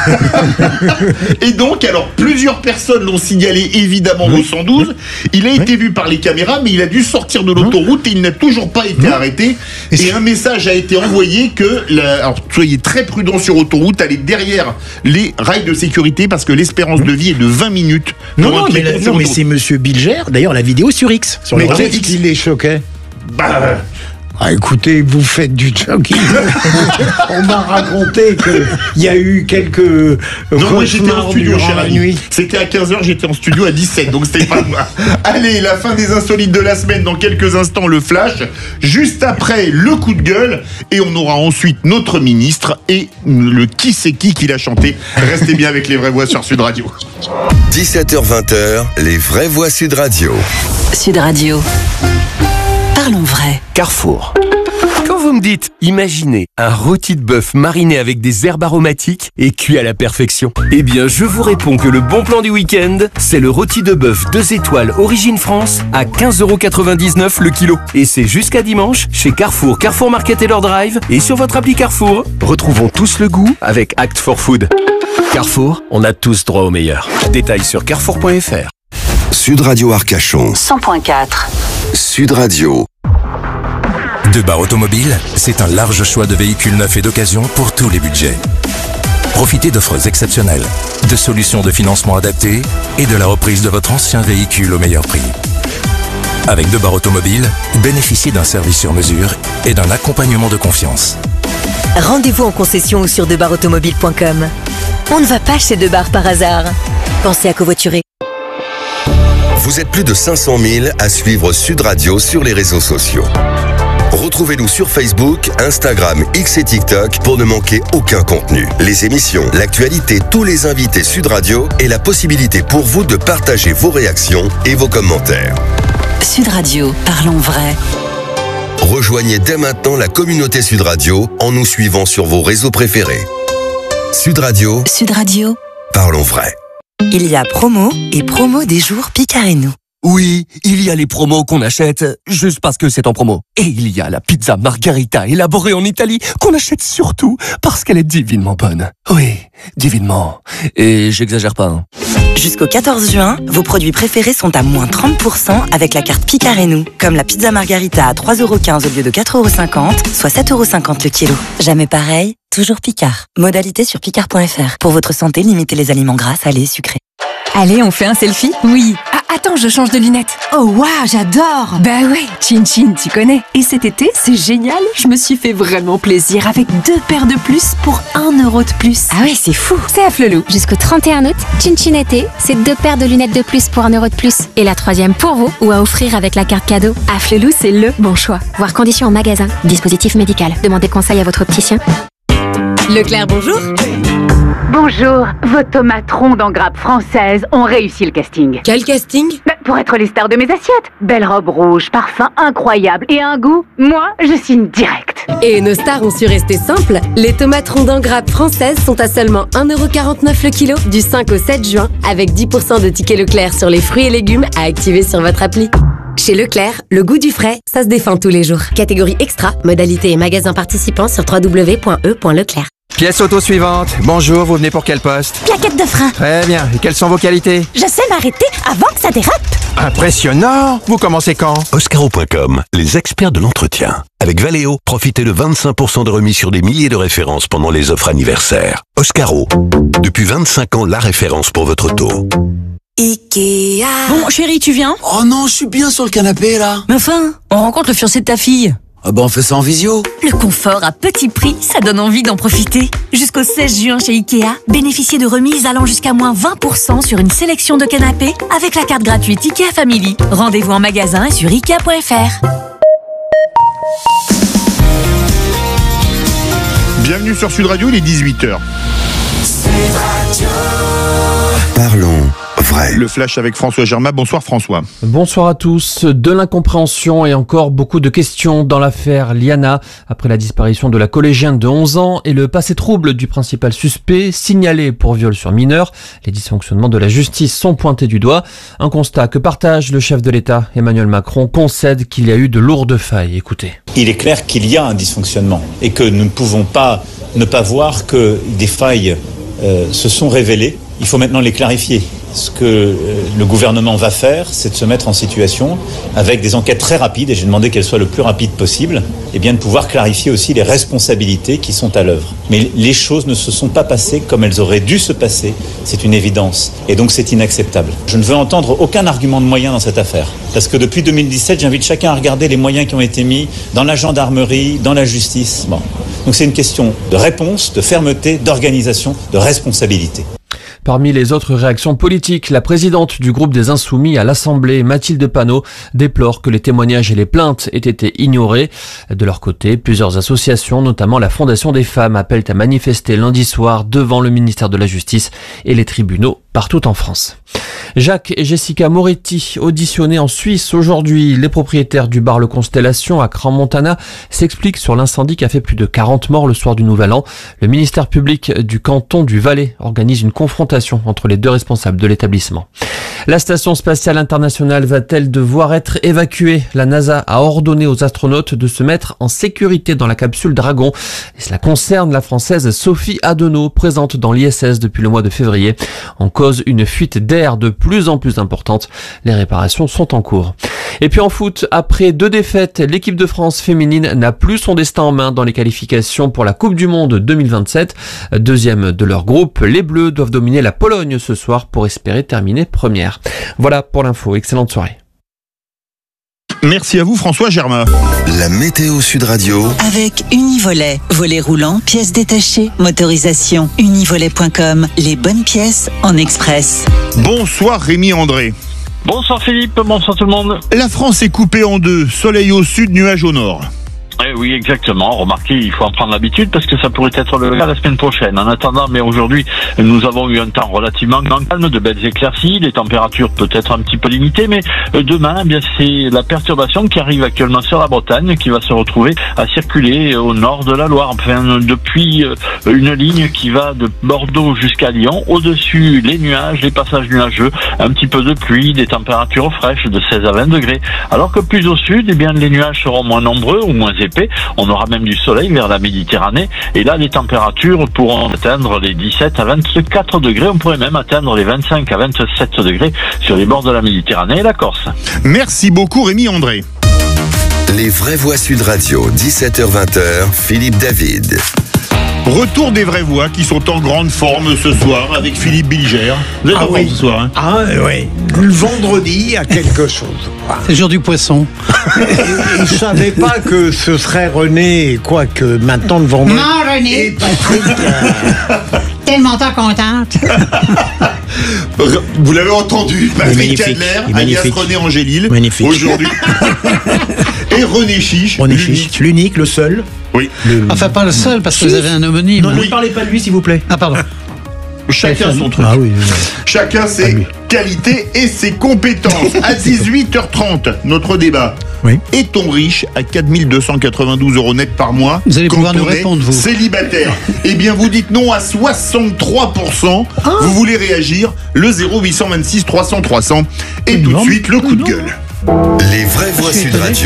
Et donc, alors, plusieurs personnes l'ont signalé évidemment au 112. Il a été vu par les caméras, mais il a dû sortir de l'autoroute et il n'a toujours pas été arrêté. Et un message a été envoyé alors, soyez très prudents sur autoroute. Aller derrière les rails de sécurité parce que l'espérance de vie est de 20 minutes. Non, mais c'est Monsieur Bilger. D'ailleurs, la vidéo sur X. Mais qu'est-ce qui les choquait? Écoutez, vous faites du jogging. On m'a raconté qu'il y a eu quelques Non, moi j'étais en studio durant la nuit. C'était à 15h, j'étais en studio à 17, donc c'était pas moi. Allez, la fin des insolites de la semaine dans quelques instants, le flash. Juste après, le coup de gueule. Et on aura ensuite notre ministre et le qui c'est qui l'a chanté. Restez bien avec les vraies voix sur Sud Radio. 17h-20h, les vraies voix Sud Radio. Sud Radio. Parlons vrai. Carrefour. Quand vous me dites, imaginez un rôti de bœuf mariné avec des herbes aromatiques et cuit à la perfection. Eh bien, je vous réponds que le bon plan du week-end, c'est le rôti de bœuf 2 étoiles Origine France à 15,99 € le kilo. Et c'est jusqu'à dimanche chez Carrefour, Carrefour Market et leur drive et sur votre appli Carrefour. Retrouvons tous le goût avec Act for Food. Carrefour, on a tous droit au meilleur. Détails sur carrefour.fr. Sud Radio Arcachon. 100.4. Sud Radio. Debar Automobile, c'est un large choix de véhicules neufs et d'occasion pour tous les budgets. Profitez d'offres exceptionnelles, de solutions de financement adaptées et de la reprise de votre ancien véhicule au meilleur prix. Avec Debar Automobile, bénéficiez d'un service sur mesure et d'un accompagnement de confiance. Rendez-vous en concession ou sur debarautomobile.com. On ne va pas chez Debar par hasard. Pensez à covoiturer. Vous êtes plus de 500 000 à suivre Sud Radio sur les réseaux sociaux. Retrouvez-nous sur Facebook, Instagram, X et TikTok pour ne manquer aucun contenu. Les émissions, l'actualité, tous les invités Sud Radio et la possibilité pour vous de partager vos réactions et vos commentaires. Sud Radio, parlons vrai. Rejoignez dès maintenant la communauté Sud Radio en nous suivant sur vos réseaux préférés. Sud Radio. Sud Radio. Parlons vrai. Il y a promo et promo des jours Picard et nous. Oui, il y a les promos qu'on achète juste parce que c'est en promo. Et il y a la pizza margarita élaborée en Italie qu'on achète surtout parce qu'elle est divinement bonne. Oui, divinement. Et j'exagère pas, hein. Jusqu'au 14 juin, vos produits préférés sont à moins 30% avec la carte Picard et nous. Comme la pizza margarita à 3,15 € au lieu de 4,50 €, soit 7,50 € le kilo. Jamais pareil, toujours Picard. Modalité sur picard.fr. Pour votre santé, limitez les aliments gras, salés, sucrés. Allez, on fait un selfie? Oui. Ah, attends, je change de lunettes. Oh, waouh, j'adore. Bah ouais, Chin Chin, tu connais. Et cet été, c'est génial. Je me suis fait vraiment plaisir avec 2 paires de plus pour 1 € de plus. Ah ouais, c'est fou. C'est à Flelou. Jusqu'au 31 août, Chin Chin été, c'est 2 paires de lunettes de plus pour 1 € de plus. Et la 3e pour vous ou à offrir avec la carte cadeau. À Flelou, c'est le bon choix. Voir conditions en magasin. Dispositif médical. Demandez conseil à votre opticien. Leclerc, bonjour. Bonjour, vos tomates rondes en grappe française ont réussi le casting. Quel casting? Pour être les stars de mes assiettes. Belle robe rouge, parfum incroyable et un goût, moi, je signe direct. Et nos stars ont su rester simples. Les tomates rondes en grappe françaises sont à seulement 1,49 € le kilo du 5 au 7 juin avec 10% de tickets Leclerc sur les fruits et légumes à activer sur votre appli. Chez Leclerc, le goût du frais, ça se défend tous les jours. Catégorie extra, modalité et magasin participants sur www.e.leclerc. Pièce auto suivante. Bonjour, vous venez pour quel poste? Plaquette de frein. Très bien. Et quelles sont vos qualités? Je sais m'arrêter avant que ça dérape. Impressionnant. Vous commencez quand? Oscaro.com, les experts de l'entretien. Avec Valeo, profitez de 25% de remise sur des milliers de références pendant les offres anniversaires. Oscaro, depuis 25 ans, la référence pour votre auto. Ikea. Bon, chérie, tu viens? Oh non, je suis bien sur le canapé, là. Mais enfin, on rencontre le fiancé de ta fille. Ah bah on fait ça en visio. Le confort à petit prix, ça donne envie d'en profiter. Jusqu'au 16 juin chez Ikea, bénéficiez de remises allant jusqu'à moins 20% sur une sélection de canapés avec la carte gratuite Ikea Family. Rendez-vous en magasin et sur Ikea.fr. Bienvenue sur Sud Radio, il est 18h. Parlons vrai. Le flash avec François Germain. Bonsoir François. Bonsoir à tous. De l'incompréhension et encore beaucoup de questions dans l'affaire Liana après la disparition de la collégienne de 11 ans et le passé trouble du principal suspect signalé pour viol sur mineur. Les dysfonctionnements de la justice sont pointés du doigt. Un constat que partage le chef de l'État, Emmanuel Macron, concède qu'il y a eu de lourdes failles. Écoutez. Il est clair qu'il y a un dysfonctionnement et que nous ne pouvons pas ne pas voir que des failles se sont révélées. Il faut maintenant les clarifier. Ce que le gouvernement va faire, c'est de se mettre en situation, avec des enquêtes très rapides, et j'ai demandé qu'elles soient le plus rapides possible, et bien de pouvoir clarifier aussi les responsabilités qui sont à l'œuvre. Mais les choses ne se sont pas passées comme elles auraient dû se passer, c'est une évidence. Et donc c'est inacceptable. Je ne veux entendre aucun argument de moyens dans cette affaire. Parce que depuis 2017, j'invite chacun à regarder les moyens qui ont été mis dans la gendarmerie, dans la justice. Bon. Donc c'est une question de réponse, de fermeté, d'organisation, de responsabilité. Parmi les autres réactions politiques, la présidente du groupe des Insoumis à l'Assemblée, Mathilde Panot, déplore que les témoignages et les plaintes aient été ignorés. De leur côté, plusieurs associations, notamment la Fondation des femmes, appellent à manifester lundi soir devant le ministère de la Justice et les tribunaux partout en France. Jacques et Jessica Moretti, auditionnés en Suisse aujourd'hui. Les propriétaires du bar Le Constellation à Crans-Montana s'expliquent sur l'incendie qui a fait plus de 40 morts le soir du Nouvel An. Le ministère public du canton du Valais organise une confrontation entre les deux responsables de l'établissement. La station spatiale internationale va-t-elle devoir être évacuée ? La NASA a ordonné aux astronautes de se mettre en sécurité dans la capsule Dragon. Et cela concerne la Française Sophie Adenau, présente dans l'ISS depuis le mois de février. En cause une fuite d'air de plus en plus importante. Les réparations sont en cours. Et puis en foot, après 2 défaites, l'équipe de France féminine n'a plus son destin en main dans les qualifications pour la Coupe du Monde 2027. Deuxième de leur groupe, les Bleus doivent dominer la Pologne ce soir pour espérer terminer première. Voilà pour l'info. Excellente soirée. Merci à vous François Germain. La météo Sud Radio. Avec Univolet. Volet roulant, pièces détachées, motorisation. Univolet.com. Les bonnes pièces en express. Bonsoir Rémi André. Bonsoir Philippe, bonsoir tout le monde. La France est coupée en deux, soleil au sud, nuages au nord. Eh oui, exactement. Remarquez, il faut en prendre l'habitude parce que ça pourrait être le cas la semaine prochaine. En attendant, mais aujourd'hui, nous avons eu un temps relativement calme, de belles éclaircies, des températures peut-être un petit peu limitées, mais demain, eh bien, c'est la perturbation qui arrive actuellement sur la Bretagne qui va se retrouver à circuler au nord de la Loire, enfin, depuis une ligne qui va de Bordeaux jusqu'à Lyon. Au-dessus, les nuages, les passages nuageux, un petit peu de pluie, des températures fraîches de 16 à 20 degrés. Alors que plus au sud, eh bien, les nuages seront moins nombreux ou moins épais. On aura même du soleil vers la Méditerranée et là les températures pourront atteindre les 17 à 24 degrés, on pourrait même atteindre les 25 à 27 degrés sur les bords de la Méditerranée et la Corse. Merci beaucoup Rémi André. Les vraies voix Sud Radio, 17h-20h, Philippe David. Retour des vraies voix qui sont en grande forme ce soir avec Philippe Bilger. Vous êtes en forme ce soir, hein ? Ah oui. Le vendredi, il y a quelque chose. C'est le jour du poisson. Je ne savais pas que ce serait René, quoique maintenant le vendredi. Non, René. Et Patrick. Tellement contente. Vous l'avez entendu, Patrick Adler, alias René Angélil, aujourd'hui. Et René Chiche. René Chiche, l'unique, le seul. Oui. Enfin, pas le seul, parce que vous avez un homonyme. Non, ne parlez pas de lui, s'il vous plaît. Ah, pardon. Chacun son truc. Ah oui. Chacun ses qualités et ses compétences. À 18h30, notre débat. Oui. Est-on riche à 4292 € net par mois? Vous allez quand pouvoir nous on est répondre, vous. Célibataire. Eh bien, vous dites non à 63%. Vous voulez réagir? Le 0826 300 300. Et tout de suite, le coup de gueule. Les vraies voix Sud Radio.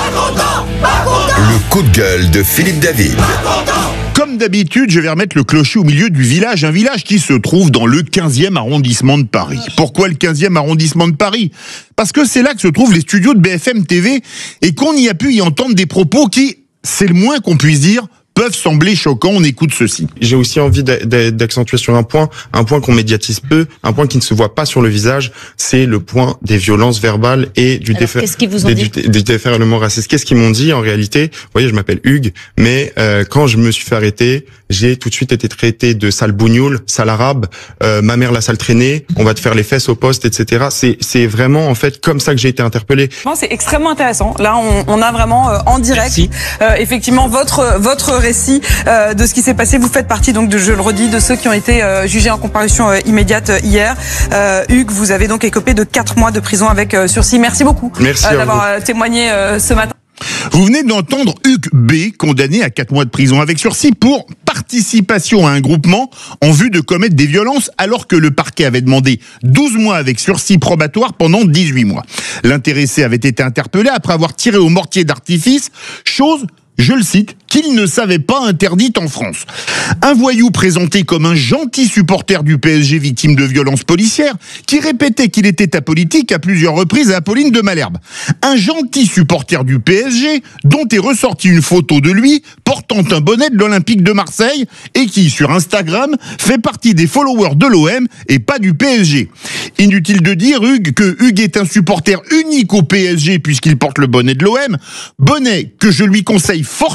Le coup de gueule de Philippe David. Comme d'habitude, je vais remettre le clocher au milieu du village, un village qui se trouve dans le 15e arrondissement de Paris. Pourquoi le 15e arrondissement de Paris? Parce que c'est là que se trouvent les studios de BFM TV et qu'on y a pu y entendre des propos qui, c'est le moins qu'on puisse dire, peuvent sembler choquants. On écoute ceci. J'ai aussi envie d'accentuer sur un point qu'on médiatise peu, un point qui ne se voit pas sur le visage, c'est le point des violences verbales et du déferlement raciste. Qu'est-ce qu'ils m'ont dit en réalité? Vous voyez, je m'appelle Hugues, mais quand je me suis fait arrêter, j'ai tout de suite été traité de sale bougnoule, sale arabe, ma mère la sale traînée, on va te faire les fesses au poste, etc. C'est vraiment en fait comme ça que j'ai été interpellé. C'est extrêmement intéressant. Là, on a vraiment en direct, effectivement, votre récit de ce qui s'est passé. Vous faites partie donc, je le redis, de ceux qui ont été jugés en comparution immédiate hier. Hugues, vous avez donc écopé de 4 mois de prison avec sursis. Merci beaucoup d'avoir témoigné ce matin. Vous venez d'entendre Hugues B, condamné à 4 mois de prison avec sursis pour participation à un groupement en vue de commettre des violences alors que le parquet avait demandé 12 mois avec sursis probatoire pendant 18 mois. L'intéressé avait été interpellé après avoir tiré au mortier d'artifice, chose, je le cite, qu'il ne savait pas interdite en France. Un voyou présenté comme un gentil supporter du PSG victime de violences policières qui répétait qu'il était apolitique à plusieurs reprises à Apolline de Malherbe. Un gentil supporter du PSG dont est ressortie une photo de lui portant un bonnet de l'Olympique de Marseille et qui, sur Instagram, fait partie des followers de l'OM et pas du PSG. Inutile de dire, que Hugues est un supporter unique au PSG puisqu'il porte le bonnet de l'OM, bonnet que je lui conseille fortement de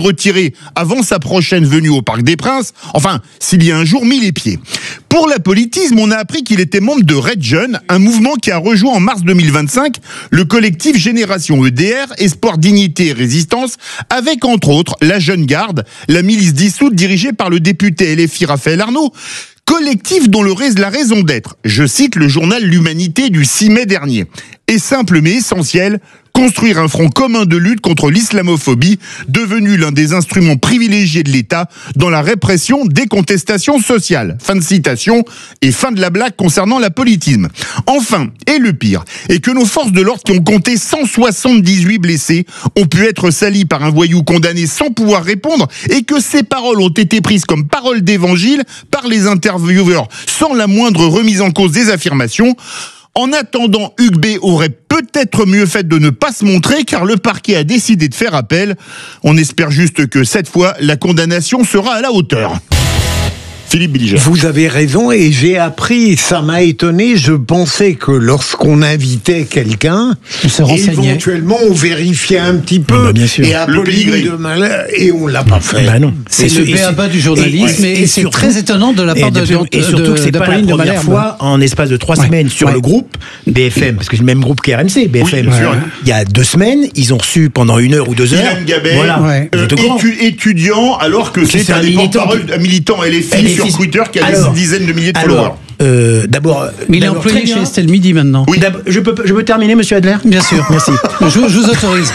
retirer avant sa prochaine venue au Parc des Princes, enfin, s'il y a un jour mis les pieds. Pour l'apolitisme, on a appris qu'il était membre de Red Jeune, un mouvement qui a rejoint en mars 2025 le collectif Génération EDR, Espoir, Dignité et Résistance, avec entre autres la Jeune Garde, la milice dissoute dirigée par le député LFI Raphaël Arnaud, collectif dont la raison d'être, je cite le journal L'Humanité du 6 mai dernier, est simple mais essentiel, construire un front commun de lutte contre l'islamophobie, devenu l'un des instruments privilégiés de l'État dans la répression des contestations sociales. Fin de citation et fin de la blague concernant l'apolitisme. Enfin, et le pire, est que nos forces de l'ordre qui ont compté 178 blessés ont pu être salies par un voyou condamné sans pouvoir répondre et que ces paroles ont été prises comme paroles d'évangile par les intervieweurs sans la moindre remise en cause des affirmations. En attendant, Hugues B aurait peut-être mieux fait de ne pas se montrer car le parquet a décidé de faire appel. On espère juste que cette fois, la condamnation sera à la hauteur. Philippe Bilger. Vous avez raison et j'ai appris, ça m'a étonné, je pensais que lorsqu'on invitait quelqu'un, éventuellement on vérifiait un petit peu et Apolline de Malherbe, et on l'a pas fait. Bah non. C'est le b.a.-ba du journalisme et c'est très étonnant de la part d'Apolline c'est pas la première fois en espace de 3 semaines sur le groupe BFM, parce que c'est le même groupe qu'RMC, BFM. Il y a 2 semaines, ils ont reçu pendant 1 heure ou 2 heures. Ilan Gabet, étudiant, alors que c'est un militant LFI sur Twitter qui a des dizaines de milliers de followers. D'abord, mais il est employé chez Estelle Midi maintenant. Oui. Je peux terminer, monsieur Adler ? Bien sûr, merci. Je vous autorise.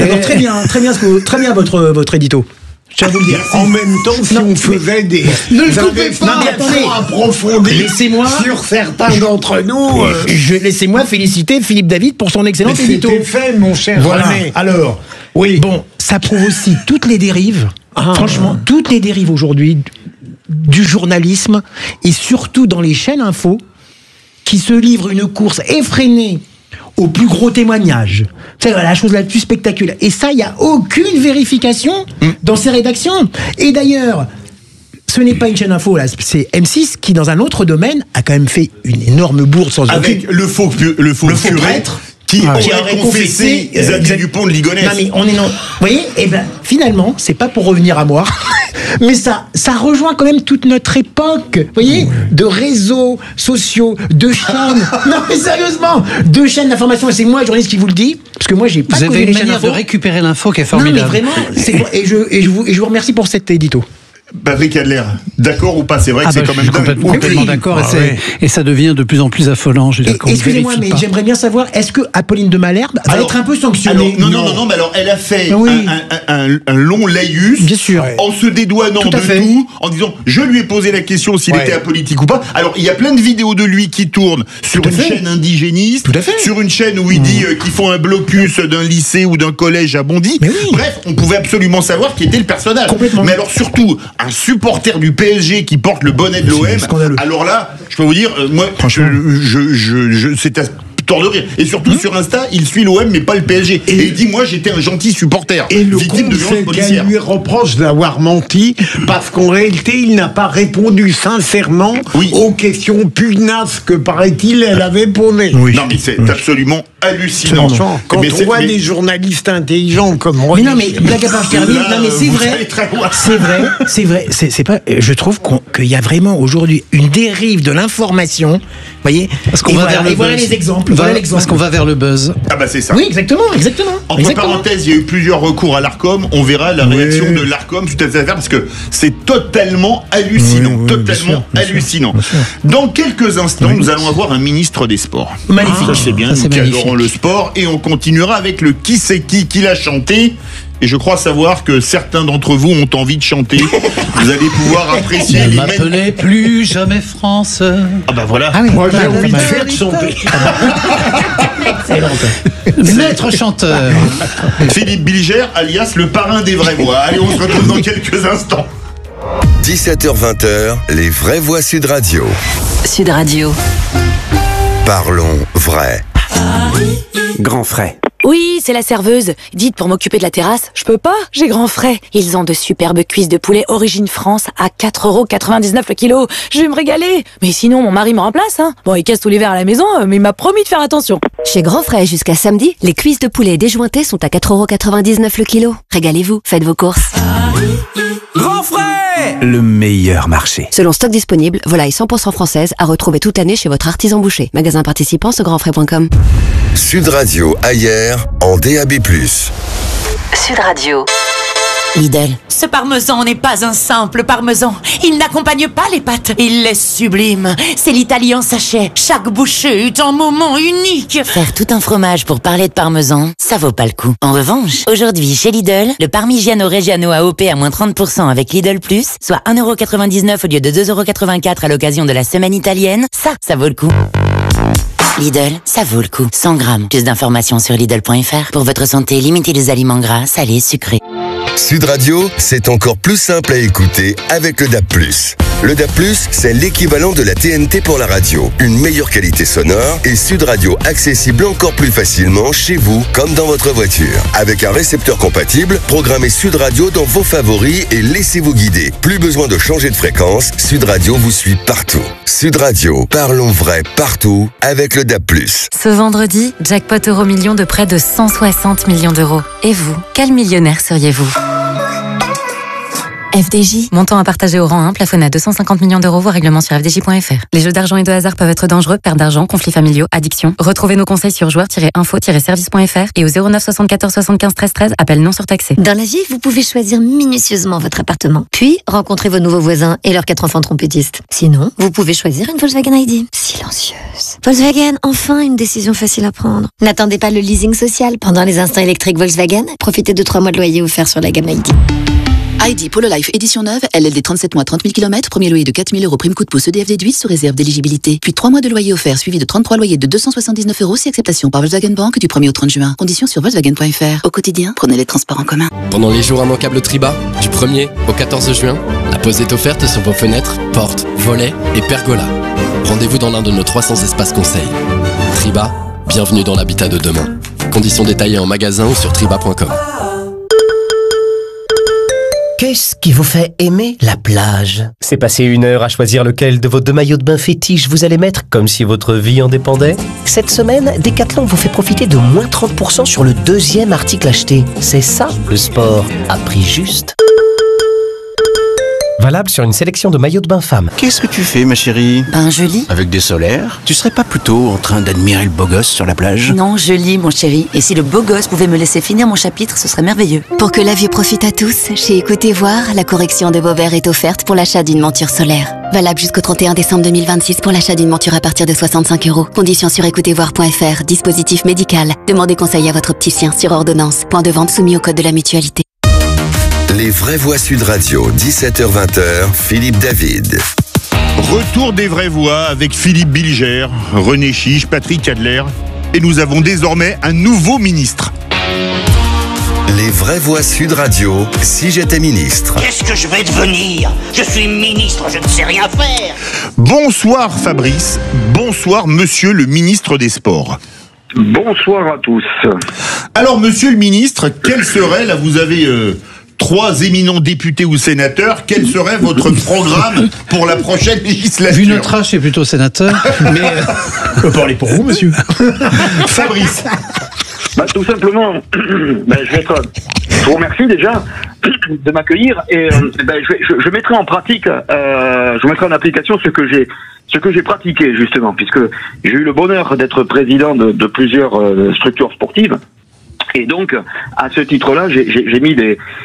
Très bien votre édito. Je tiens à vous le dire. En même temps, si on faisait des investigations approfondies sur certains d'entre nous, laissez-moi féliciter Philippe David pour son excellent édito. C'était fait, mon cher. Voilà. Alors, oui. Bon, ça prouve aussi toutes les dérives. Franchement, toutes les dérives aujourd'hui du journalisme et surtout dans les chaînes info qui se livrent une course effrénée au plus gros témoignage. C'est la chose la plus spectaculaire. Et ça, il n'y a aucune vérification dans ces rédactions. Et d'ailleurs, ce n'est pas une chaîne info, là, c'est M6 qui, dans un autre domaine, a quand même fait une énorme bourde sans avec le faux prêtre qui aurait confessé Xavier Dupont de Ligonnès. Non, mais vous voyez, finalement, c'est pas pour revenir à moi, mais ça rejoint quand même toute notre époque, vous voyez, de réseaux sociaux, de chaînes. Non, mais sérieusement, de chaînes d'information. Et c'est moi, journaliste, qui vous le dis, parce que moi, j'ai pas connu les chaînes. Vous avez une manière de récupérer l'info qui est formidable. Non, mais vraiment, et je vous remercie pour cet édito. Patrick Adler, d'accord ou pas? C'est vrai que c'est quand même complètement d'accord et ça devient de plus en plus affolant. Excusez-moi, mais j'aimerais bien savoir, est-ce que Apolline de Malherbe va être un peu sanctionnée? Non, mais alors elle a fait un long laïus en se dédouanant de tout, en disant je lui ai posé la question s'il était apolitique ou pas. Alors il y a plein de vidéos de lui qui tournent sur une chaîne indigéniste, sur une chaîne où il dit qu'ils font un blocus d'un lycée ou d'un collège à Bondy. Bref, on pouvait absolument savoir qui était le personnage. Mais alors surtout un supporter du PSG qui porte le bonnet de l'OM, alors là, je peux vous dire, moi, c'est à tort de rire. Et surtout sur Insta, il suit l'OM mais pas le PSG. Et il dit, moi j'étais un gentil supporter. Et le conseil qu'elle lui reproche d'avoir menti, parce qu'en réalité, il n'a pas répondu sincèrement aux questions pugnaces que, paraît-il, elle avait posées. Non, mais c'est absolument hallucinant. Quand on voit des journalistes intelligents comme moi. Mais non, mais blague à part, je termine. Non, mais c'est vrai. C'est pas. Je trouve qu'il y a vraiment aujourd'hui une dérive de l'information. Vous voyez. Parce qu'on va vers le voilà les exemples. Parce qu'on va vers le buzz. Ah bah c'est ça. Oui, exactement. Entre parenthèses, il y a eu plusieurs recours à l'Arcom. On verra la réaction de l'Arcom suite à cette affaire parce que c'est totalement hallucinant. Hallucinant. Dans quelques instants, nous allons avoir un ministre des Sports. Magnifique. C'est bien, nous qui adorons le sport. Et on continuera avec le qui c'est qui l'a chanté. Et je crois savoir que certains d'entre vous ont envie de chanter. Vous allez pouvoir apprécier les... Ne m'appelez plus jamais France. Ah bah voilà. Moi j'ai envie de faire chanter. Maître chanteur. Philippe Bilger, alias le parrain des vraies voix. Allez, on se retrouve dans quelques instants. 17h-20h, les vraies voix Sud Radio. Sud Radio. Parlons vrai. Grand frais. Oui, c'est la serveuse. Dites, pour m'occuper de la terrasse, je peux pas, j'ai grand frais. Ils ont de superbes cuisses de poulet origine France à 4,99€ le kilo. Je vais me régaler. Mais sinon, mon mari me remplace, hein. Bon, il casse tout l'hiver à la maison, mais il m'a promis de faire attention. Chez Grand Frais, jusqu'à samedi, les cuisses de poulet déjointées sont à 4,99€ le kilo. Régalez-vous, faites vos courses. Grand Frais, le meilleur marché. Selon stock disponible, volaille 100% française à retrouver toute l'année chez votre artisan boucher. Magasin participant sur grandfrais.com. Sud Radio Ailleurs en DAB+. Sud Radio. Lidl. Ce parmesan n'est pas un simple parmesan. Il n'accompagne pas les pâtes. Il est sublime. C'est l'Italie en sachet. Chaque bouchée est un moment unique. Faire tout un fromage pour parler de parmesan, ça vaut pas le coup. En revanche, aujourd'hui chez Lidl, le Parmigiano Reggiano AOP à moins 30% avec Lidl Plus, soit 1,99€ au lieu de 2,84€ à l'occasion de la semaine italienne, ça vaut le coup. Lidl, ça vaut le coup. 100 grammes. Plus d'informations sur Lidl.fr. Pour votre santé, limitez les aliments gras, salés, sucrés. Sud Radio, c'est encore plus simple à écouter avec le DAB+. Le DAB+, c'est l'équivalent de la TNT pour la radio. Une meilleure qualité sonore et Sud Radio accessible encore plus facilement chez vous comme dans votre voiture. Avec un récepteur compatible, programmez Sud Radio dans vos favoris et laissez-vous guider. Plus besoin de changer de fréquence, Sud Radio vous suit partout. Sud Radio, parlons vrai partout avec le DAB+. Ce vendredi, jackpot euro-million de près de 160 millions d'euros. Et vous, quel millionnaire seriez-vous ? FDJ, montant à partager au rang 1, plafonné à 250 millions d'euros, voire règlement sur fdj.fr. Les jeux d'argent et de hasard peuvent être dangereux, perte d'argent, conflits familiaux, addiction. Retrouvez nos conseils sur joueurs-info-service.fr et au 09 74 75 13 13, appel non surtaxé. Dans la vie, vous pouvez choisir minutieusement votre appartement, puis rencontrer vos nouveaux voisins et leurs 4 enfants trompettistes. Sinon, vous pouvez choisir une Volkswagen ID. Silencieuse. Volkswagen, enfin une décision facile à prendre. N'attendez pas le leasing social. Pendant les instants électriques Volkswagen, profitez de 3 mois de loyer offerts sur la gamme ID. ID Polo Life édition neuve, LLD 37 mois 30 000 km, premier loyer de 4 000 € prime coup de pouce EDF déduit sous réserve d'éligibilité. Puis 3 mois de loyer offert suivi de 33 loyers de 279 € si acceptation par Volkswagen Bank du 1er au 30 juin. Conditions sur Volkswagen.fr. Au quotidien, prenez les transports en commun. Pendant les jours immanquables Triba, du 1er au 14 juin, la pause est offerte sur vos fenêtres, portes, volets et pergolas. Rendez-vous dans l'un de nos 300 espaces conseils. Triba, bienvenue dans l'habitat de demain. Conditions détaillées en magasin ou sur triba.com. Qu'est-ce qui vous fait aimer la plage? C'est passer 1 heure à choisir lequel de vos 2 maillots de bain fétiches vous allez mettre comme si votre vie en dépendait? Cette semaine, Decathlon vous fait profiter de moins 30% sur le 2e article acheté. C'est ça, le sport à prix juste. Valable sur une sélection de maillots de bain femmes. Qu'est-ce que tu fais, ma chérie? Ben, je lis. Avec des solaires? Tu serais pas plutôt en train d'admirer le beau gosse sur la plage? Non, je lis, mon chéri. Et si le beau gosse pouvait me laisser finir mon chapitre, ce serait merveilleux. Pour que la vue profite à tous, chez Écoutez Voir, la correction des beaux verres est offerte pour l'achat d'une monture solaire. Valable jusqu'au 31 décembre 2026 pour l'achat d'une monture à partir de 65 €. Conditions sur écoutezvoir.fr. Dispositif médical. Demandez conseil à votre opticien sur ordonnance. Point de vente soumis au code de la mutualité. Les vraies voix Sud Radio, 17h-20h, Philippe David. Retour des vraies voix avec Philippe Bilger, René Chiche, Patrick Adler. Et nous avons désormais un nouveau ministre. Les vraies voix Sud Radio, si j'étais ministre. Qu'est-ce que je vais devenir? Je suis ministre, je ne sais rien faire. Bonsoir Fabrice, bonsoir monsieur le ministre des Sports. Bonsoir à tous. Alors monsieur le ministre, quel serait, là vous avez 3 éminents députés ou sénateurs, quel serait votre programme pour la prochaine législature? Vu notre âge, c'est plutôt sénateur, mais... On peut parler pour vous, monsieur. Fabrice. Tout simplement, je vous remercie déjà de m'accueillir et je mettrai en pratique, je mettrai en application ce que j'ai pratiqué justement, puisque j'ai eu le bonheur d'être président de plusieurs structures sportives. Et donc, à ce titre-là, j'ai mis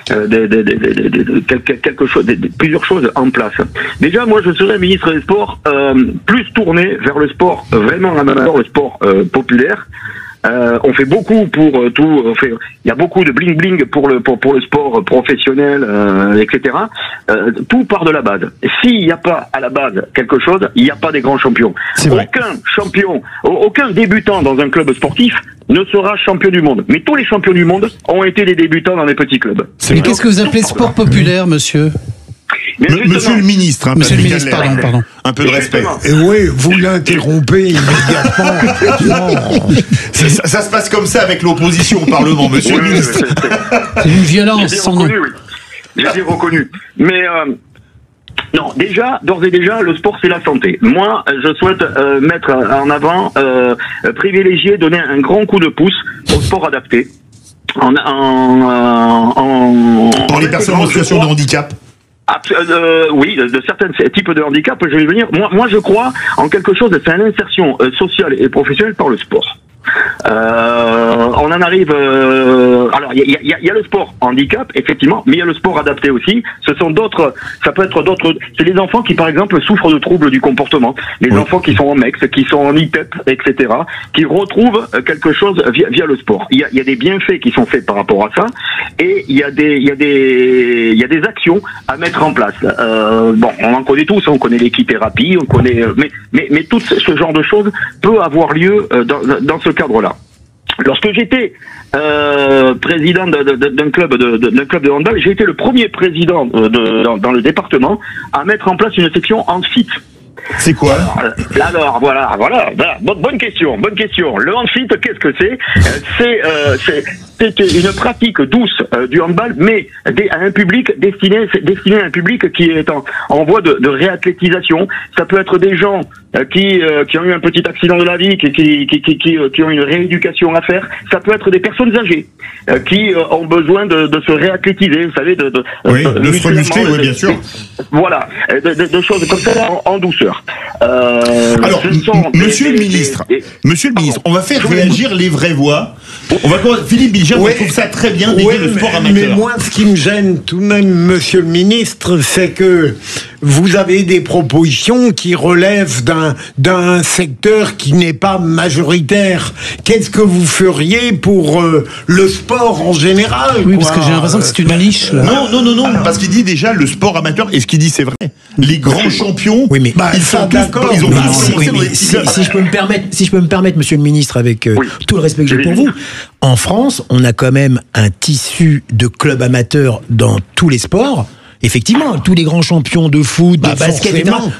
plusieurs choses en place. Déjà, moi, je serais ministre des Sports plus tourné vers le sport vraiment amateur, le sport populaire. On fait beaucoup pour tout. Il y a beaucoup de bling bling pour le sport professionnel, etc. Tout part de la base. S'il n'y a pas à la base quelque chose, il n'y a pas des grands champions. Aucun champion, aucun débutant dans un club sportif ne sera champion du monde. Mais tous les champions du monde ont été des débutants dans des petits clubs. Mais qu'est-ce que vous appelez sport populaire, monsieur? Monsieur le ministre, hein, Monsieur le ministre, pardon. Un peu de respect. Et oui, vous l'interrompez immédiatement. Ça se passe comme ça avec l'opposition au Parlement, monsieur le ministre. C'est une violence sans nom. J'ai bien reconnu. Mais non, d'ores et déjà, le sport c'est la santé. Moi, je souhaite mettre en avant, privilégier, donner un grand coup de pouce au sport adapté. Pour les personnes en situation de handicap. Oui, de certains types de handicap, je vais venir. Moi, je crois en quelque chose, c'est l'insertion sociale et professionnelle par le sport. On en arrive. Alors, il y a le sport handicap, effectivement, mais il y a le sport adapté aussi. Ce sont d'autres. Ça peut être d'autres. C'est les enfants qui, par exemple, souffrent de troubles du comportement. Les enfants qui sont en MEX, qui sont en IPEP, etc., qui retrouvent quelque chose via le sport. Il y a des bienfaits qui sont faits par rapport à ça, et il y a des actions à mettre en place. Bon, on en connaît tous. On connaît l'équithérapie, on connaît. Mais tout ce genre de choses peut avoir lieu dans ce cadre-là. Lorsque j'étais président d'un club de handball, j'ai été le premier président dans le département à mettre en place une section handfit. C'est quoi? Alors voilà. Bonne question. Le handfit, qu'est-ce que c'est? C'est une pratique douce du handball, mais à un public destiné à un public qui est en voie de réathlétisation. Ça peut être des gens qui ont eu un petit accident de la vie, qui ont une rééducation à faire. Ça peut être des personnes âgées qui ont besoin de se réathlétiser, vous savez, de se remuscler, oui, bien sûr. Voilà, de choses comme ça en douceur. Alors, Monsieur le ministre, on va faire réagir les vraies voix. Philippe Bilger, on trouve ça très bien d'aider le sport amateur. Mais moi, ce qui me gêne tout de même, Monsieur le ministre, c'est que vous avez des propositions qui relèvent d'un secteur qui n'est pas majoritaire. Qu'est-ce que vous feriez pour le sport en général? Oui, parce que j'ai l'impression que c'est une niche. Là. Non, parce qu'il dit déjà le sport amateur, et ce qu'il dit c'est vrai. Les grands champions, ils sont d'accord. Ils ont si je peux me permettre, Monsieur le ministre, avec tout le respect que j'ai pour vous, en France, on a quand même un tissu de clubs amateurs dans tous les sports. Effectivement, tous les grands champions de foot, de basket, etc.,